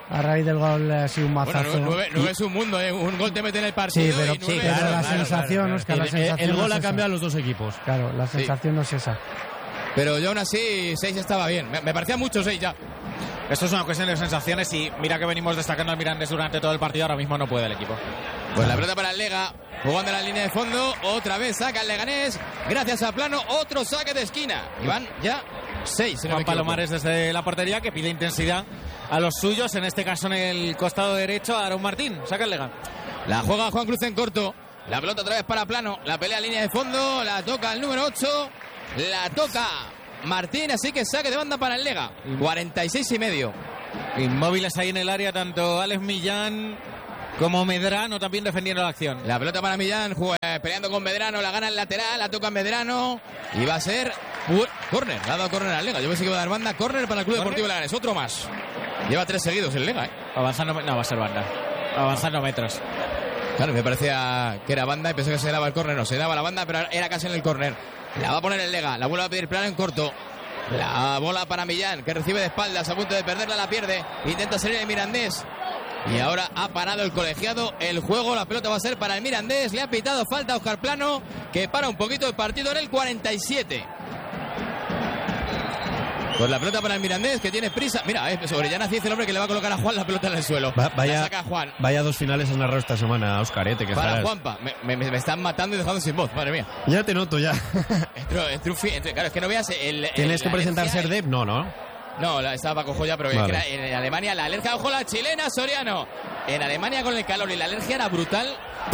S13: A raíz del gol ha sido un mazazo.
S8: Bueno, nueve, nueve es un mundo, ¿eh? Un gol te mete en el partido.
S13: Sí, pero,
S8: y nueve,
S13: sí, pero
S8: claro,
S13: la
S8: claro,
S13: sensación,
S8: claro,
S13: Oscar,
S8: claro.
S13: la sensación
S2: El, el gol
S13: no
S2: ha
S13: es
S2: cambiado a
S13: esa.
S2: los dos equipos.
S13: Claro, la sensación sí. no es esa.
S8: Pero yo aún así, seis estaba bien. Me, me parecía mucho seis ya.
S9: Esto es una cuestión de sensaciones y mira que venimos destacando al Mirandés durante todo el partido. Ahora mismo no puede el equipo.
S8: Pues la pelota para el Lega, jugando en la línea de fondo. Otra vez saca el Leganés. Gracias a Plano, otro saque de esquina. Y van ya seis. Si no
S9: Juan
S8: me equivoco.
S9: Palomares desde la portería que pide intensidad a los suyos. En este caso en el costado derecho a Aaron Martín. Saca el Lega.
S8: La juega Juan Cruz en corto. La pelota otra vez para Plano. La pelea en línea de fondo. La toca el número ocho. La toca Martín. Así que saque de banda para el Lega. cuarenta y seis y medio.
S9: Inmóviles ahí en el área, tanto Alex Millán como Medrano también defendiendo la acción.
S8: La pelota para Millán, juega, peleando con Medrano, la gana el lateral, la toca Medrano y va a ser córner. Le ha dado córner al Lega. Yo pensé que iba a dar banda, córner para el Club Deportivo Leganés. Otro más. Lleva tres seguidos el Lega, ¿eh?
S9: Avanzando, no va a ser banda. Avanzando metros.
S8: Claro, me parecía que era banda y pensé que se daba el córner. No, se daba la banda, pero era casi en el córner. La va a poner el Lega, la vuelve a pedir Plano en corto. La bola para Millán, que recibe de espaldas, a punto de perderla, la pierde. Intenta salir el Mirandés. Y ahora ha parado el colegiado el juego. La pelota va a ser para el Mirandés. Le ha pitado falta a Óscar Plano, que para un poquito el partido en el cuarenta y siete. Pues la pelota para el Mirandés, que tiene prisa. Mira, eh, sobre Orellana dice el hombre que le va a colocar a Juan la pelota en el suelo.
S2: Va, vaya,
S8: la saca Juan.
S2: Vaya dos finales has narrado esta semana, Óscar, eh, te quejarás.
S8: Para Juanpa. Me, me, me están matando y dejando sin voz, madre mía.
S2: Ya te noto, ya.
S8: Entro, entro, entro, claro, es que no veas el... el
S2: ¿Tienes que presentar Serdep? No, no.
S8: No, la, estaba Paco Joya, pero
S2: vale.
S8: era en Alemania la alergia, ojo la chilena, Soriano. En Alemania con el calor y la alergia era brutal.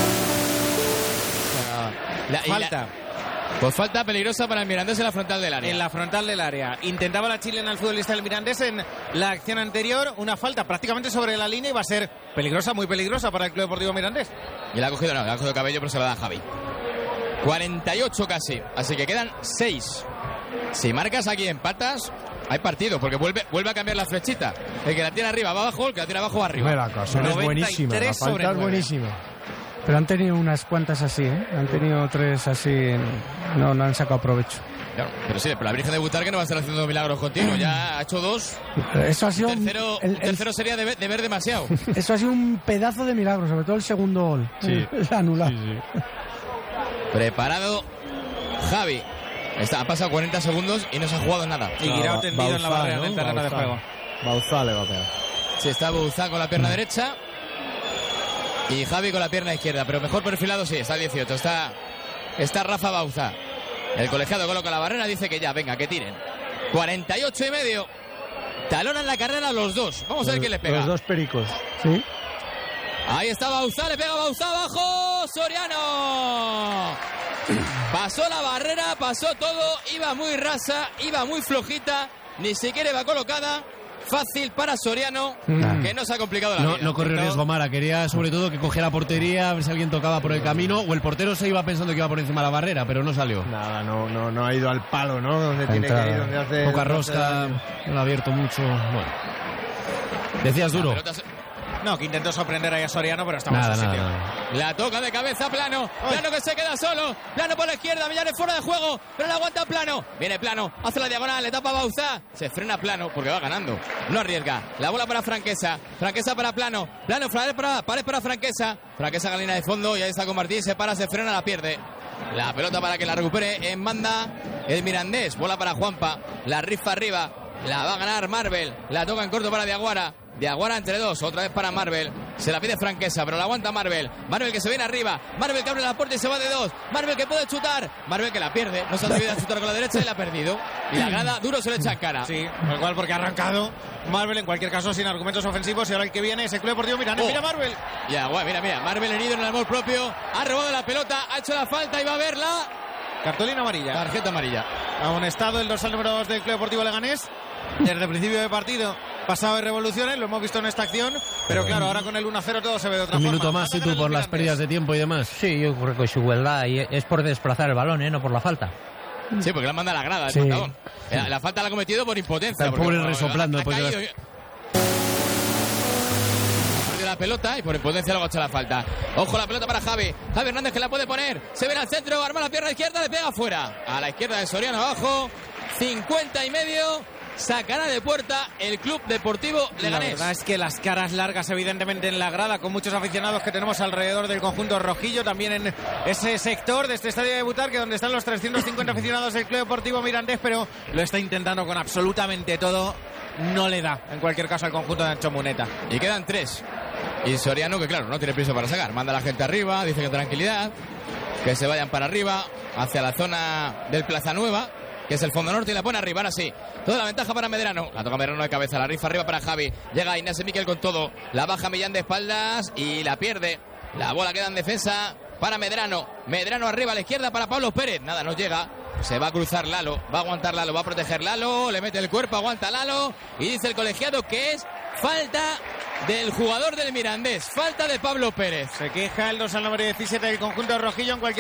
S8: La,
S9: falta.
S8: La, pues falta peligrosa para el Mirandés en la frontal del área.
S9: En la frontal del área. Intentaba la chilena el futbolista del Mirandés en la acción anterior. Una falta prácticamente sobre la línea y va a ser peligrosa, muy peligrosa para el Club Deportivo Mirandés.
S8: Y la ha cogido, no, la ha cogido Cabello, pero se la da a Javi. cuarenta y ocho casi. Así que quedan seis. Si marcas aquí empatas, hay partido, porque vuelve, vuelve a cambiar la flechita. El que la tiene arriba va abajo, el que la tiene abajo va arriba.
S12: Mira, la ocasión es buenísima, la falta es buenísima.
S13: Pero han tenido unas cuantas así, ¿eh? Han tenido tres así, no, no han sacado provecho.
S8: Claro, pero sí, pero la Virgen de Butarque no va a estar haciendo milagros continuos, ya ha hecho dos.
S13: Eso ha sido
S8: el tercero,
S13: el, el,
S8: el tercero sería de, de ver demasiado.
S13: Eso ha sido un pedazo de milagro, sobre todo el segundo gol.
S2: Sí.
S13: Anulado.
S2: Sí, sí.
S8: Preparado Javi. Está, ha pasado cuarenta segundos y no se ha jugado nada.
S9: Y Guirao tendido Bauzá, en la barrera, ¿no? En el terreno Bauzá. de juego.
S12: Bauzá le va a pegar.
S8: Sí, está Bauzá con la pierna derecha y Javi con la pierna izquierda, pero mejor perfilado sí, está el dieciocho. Está, está Rafa Bauzá. El colegiado coloca la barrera, dice que ya, venga, que tiren. cuarenta y ocho y medio. Talonan la carrera los dos. Vamos a ver quién le pega.
S12: Los dos pericos. Sí.
S8: Ahí está Bauzá, le pega Bauzá abajo. Soriano. Pasó la barrera, pasó todo. Iba muy rasa, iba muy flojita. Ni siquiera iba colocada. Fácil para Soriano, mm. que no se ha complicado la
S2: no,
S8: vida.
S2: No corrió riesgo Mara, quería sobre todo que cogiera la portería, a ver si alguien tocaba por el camino, o el portero se iba pensando que iba por encima de la barrera, pero no salió.
S12: Nada, no, no, no ha ido al palo, ¿no? Donde tiene que ir, donde hace...
S2: Poca rosca, no lo ha abierto mucho, bueno. Decías Duro.
S9: No, que intentó sorprender ahí a Soriano, pero estaba
S2: nada,
S9: en su
S2: nada,
S9: sitio.
S2: Nada.
S8: La toca de cabeza Plano. Plano que se queda solo. Plano por la izquierda. Millán fuera de juego. Pero la aguanta Plano. Viene Plano. Hace la diagonal. Le tapa Bauzá. Se frena Plano porque va ganando. No arriesga. La bola para Franquesa. Franquesa para Plano. Plano. Pared para, pared para Franquesa. Franquesa en la línea de fondo. Y ahí está con Martín. Se para, se frena, la pierde. La pelota para que la recupere en banda el Mirandés. Bola para Juanpa. La rifa arriba. La va a ganar Marvel. La toca en corto para Diaguara. Diaguara entre dos, otra vez para Marvel. Se la pide Franquesa, pero la aguanta Marvel. Marvel que se viene arriba. Marvel que abre la puerta y se va de dos. Marvel que puede chutar. Marvel que la pierde. No se ha atrevido a chutar con la derecha y la ha perdido. Y la grada Duro se le echa en cara.
S9: Sí, tal cual porque ha arrancado Marvel en cualquier caso sin argumentos ofensivos. Y ahora el que viene es el Club Deportivo Mirandés. Oh. Mira Marvel.
S8: Ya, guay, mira, mira. Marvel herido en el amor propio. Ha robado la pelota, ha hecho la falta y va a verla.
S9: Cartulina amarilla.
S8: Tarjeta amarilla.
S9: Amonestado el dorsal número dos del Club Deportivo Leganés. Desde el principio del partido pasado de revoluciones, lo hemos visto en esta acción, pero claro, ahora con el uno a cero todo se ve de otra
S2: un
S9: forma.
S2: Un minuto más, y tú, por las pérdidas de tiempo y demás.
S11: Sí, yo creo que es igualdad y es por desplazar el balón, ¿eh? No por la falta.
S8: Sí, porque la manda a la grada, el
S11: sí.
S8: montadón. La, la falta la ha cometido por impotencia.
S2: El pobre resoplando.
S8: Ha caído, de... la pelota y por impotencia luego ha hecho la falta. Ojo la pelota para Javi. Javi Hernández que la puede poner. Se viene al centro, arma la pierna izquierda, le pega fuera. A la izquierda de Soriano abajo. cincuenta y medio. sacará de puerta el Club Deportivo Leganés.
S9: La verdad es que las caras largas evidentemente en la grada, con muchos aficionados que tenemos alrededor del conjunto rojillo, también en ese sector de este estadio de Butarque donde están los trescientos cincuenta aficionados del Club Deportivo Mirandés, pero lo está intentando con absolutamente todo, no le da en cualquier caso al conjunto de Nacho Muneta.
S8: Y quedan tres. Y Soriano, que claro, no tiene prisa para sacar, manda a la gente arriba, dice que tranquilidad, que se vayan para arriba, hacia la zona del Plaza Nueva, que es el fondo norte, y la pone arriba. Ahora sí, toda la ventaja para Medrano. La toca Medrano de cabeza, la rifa arriba para Javi. Llega Ignacio Miquel con todo. La baja Millán de espaldas y la pierde. La bola queda en defensa para Medrano. Medrano arriba a la izquierda para Pablo Pérez. Nada, nos llega. Se va a cruzar Lalo. Va a aguantar Lalo, va a proteger Lalo. Le mete el cuerpo, aguanta Lalo. Y dice el colegiado que es falta del jugador del Mirandés. Falta de Pablo Pérez.
S9: Se queja el dos al número diecisiete del conjunto rojillo. En cualquier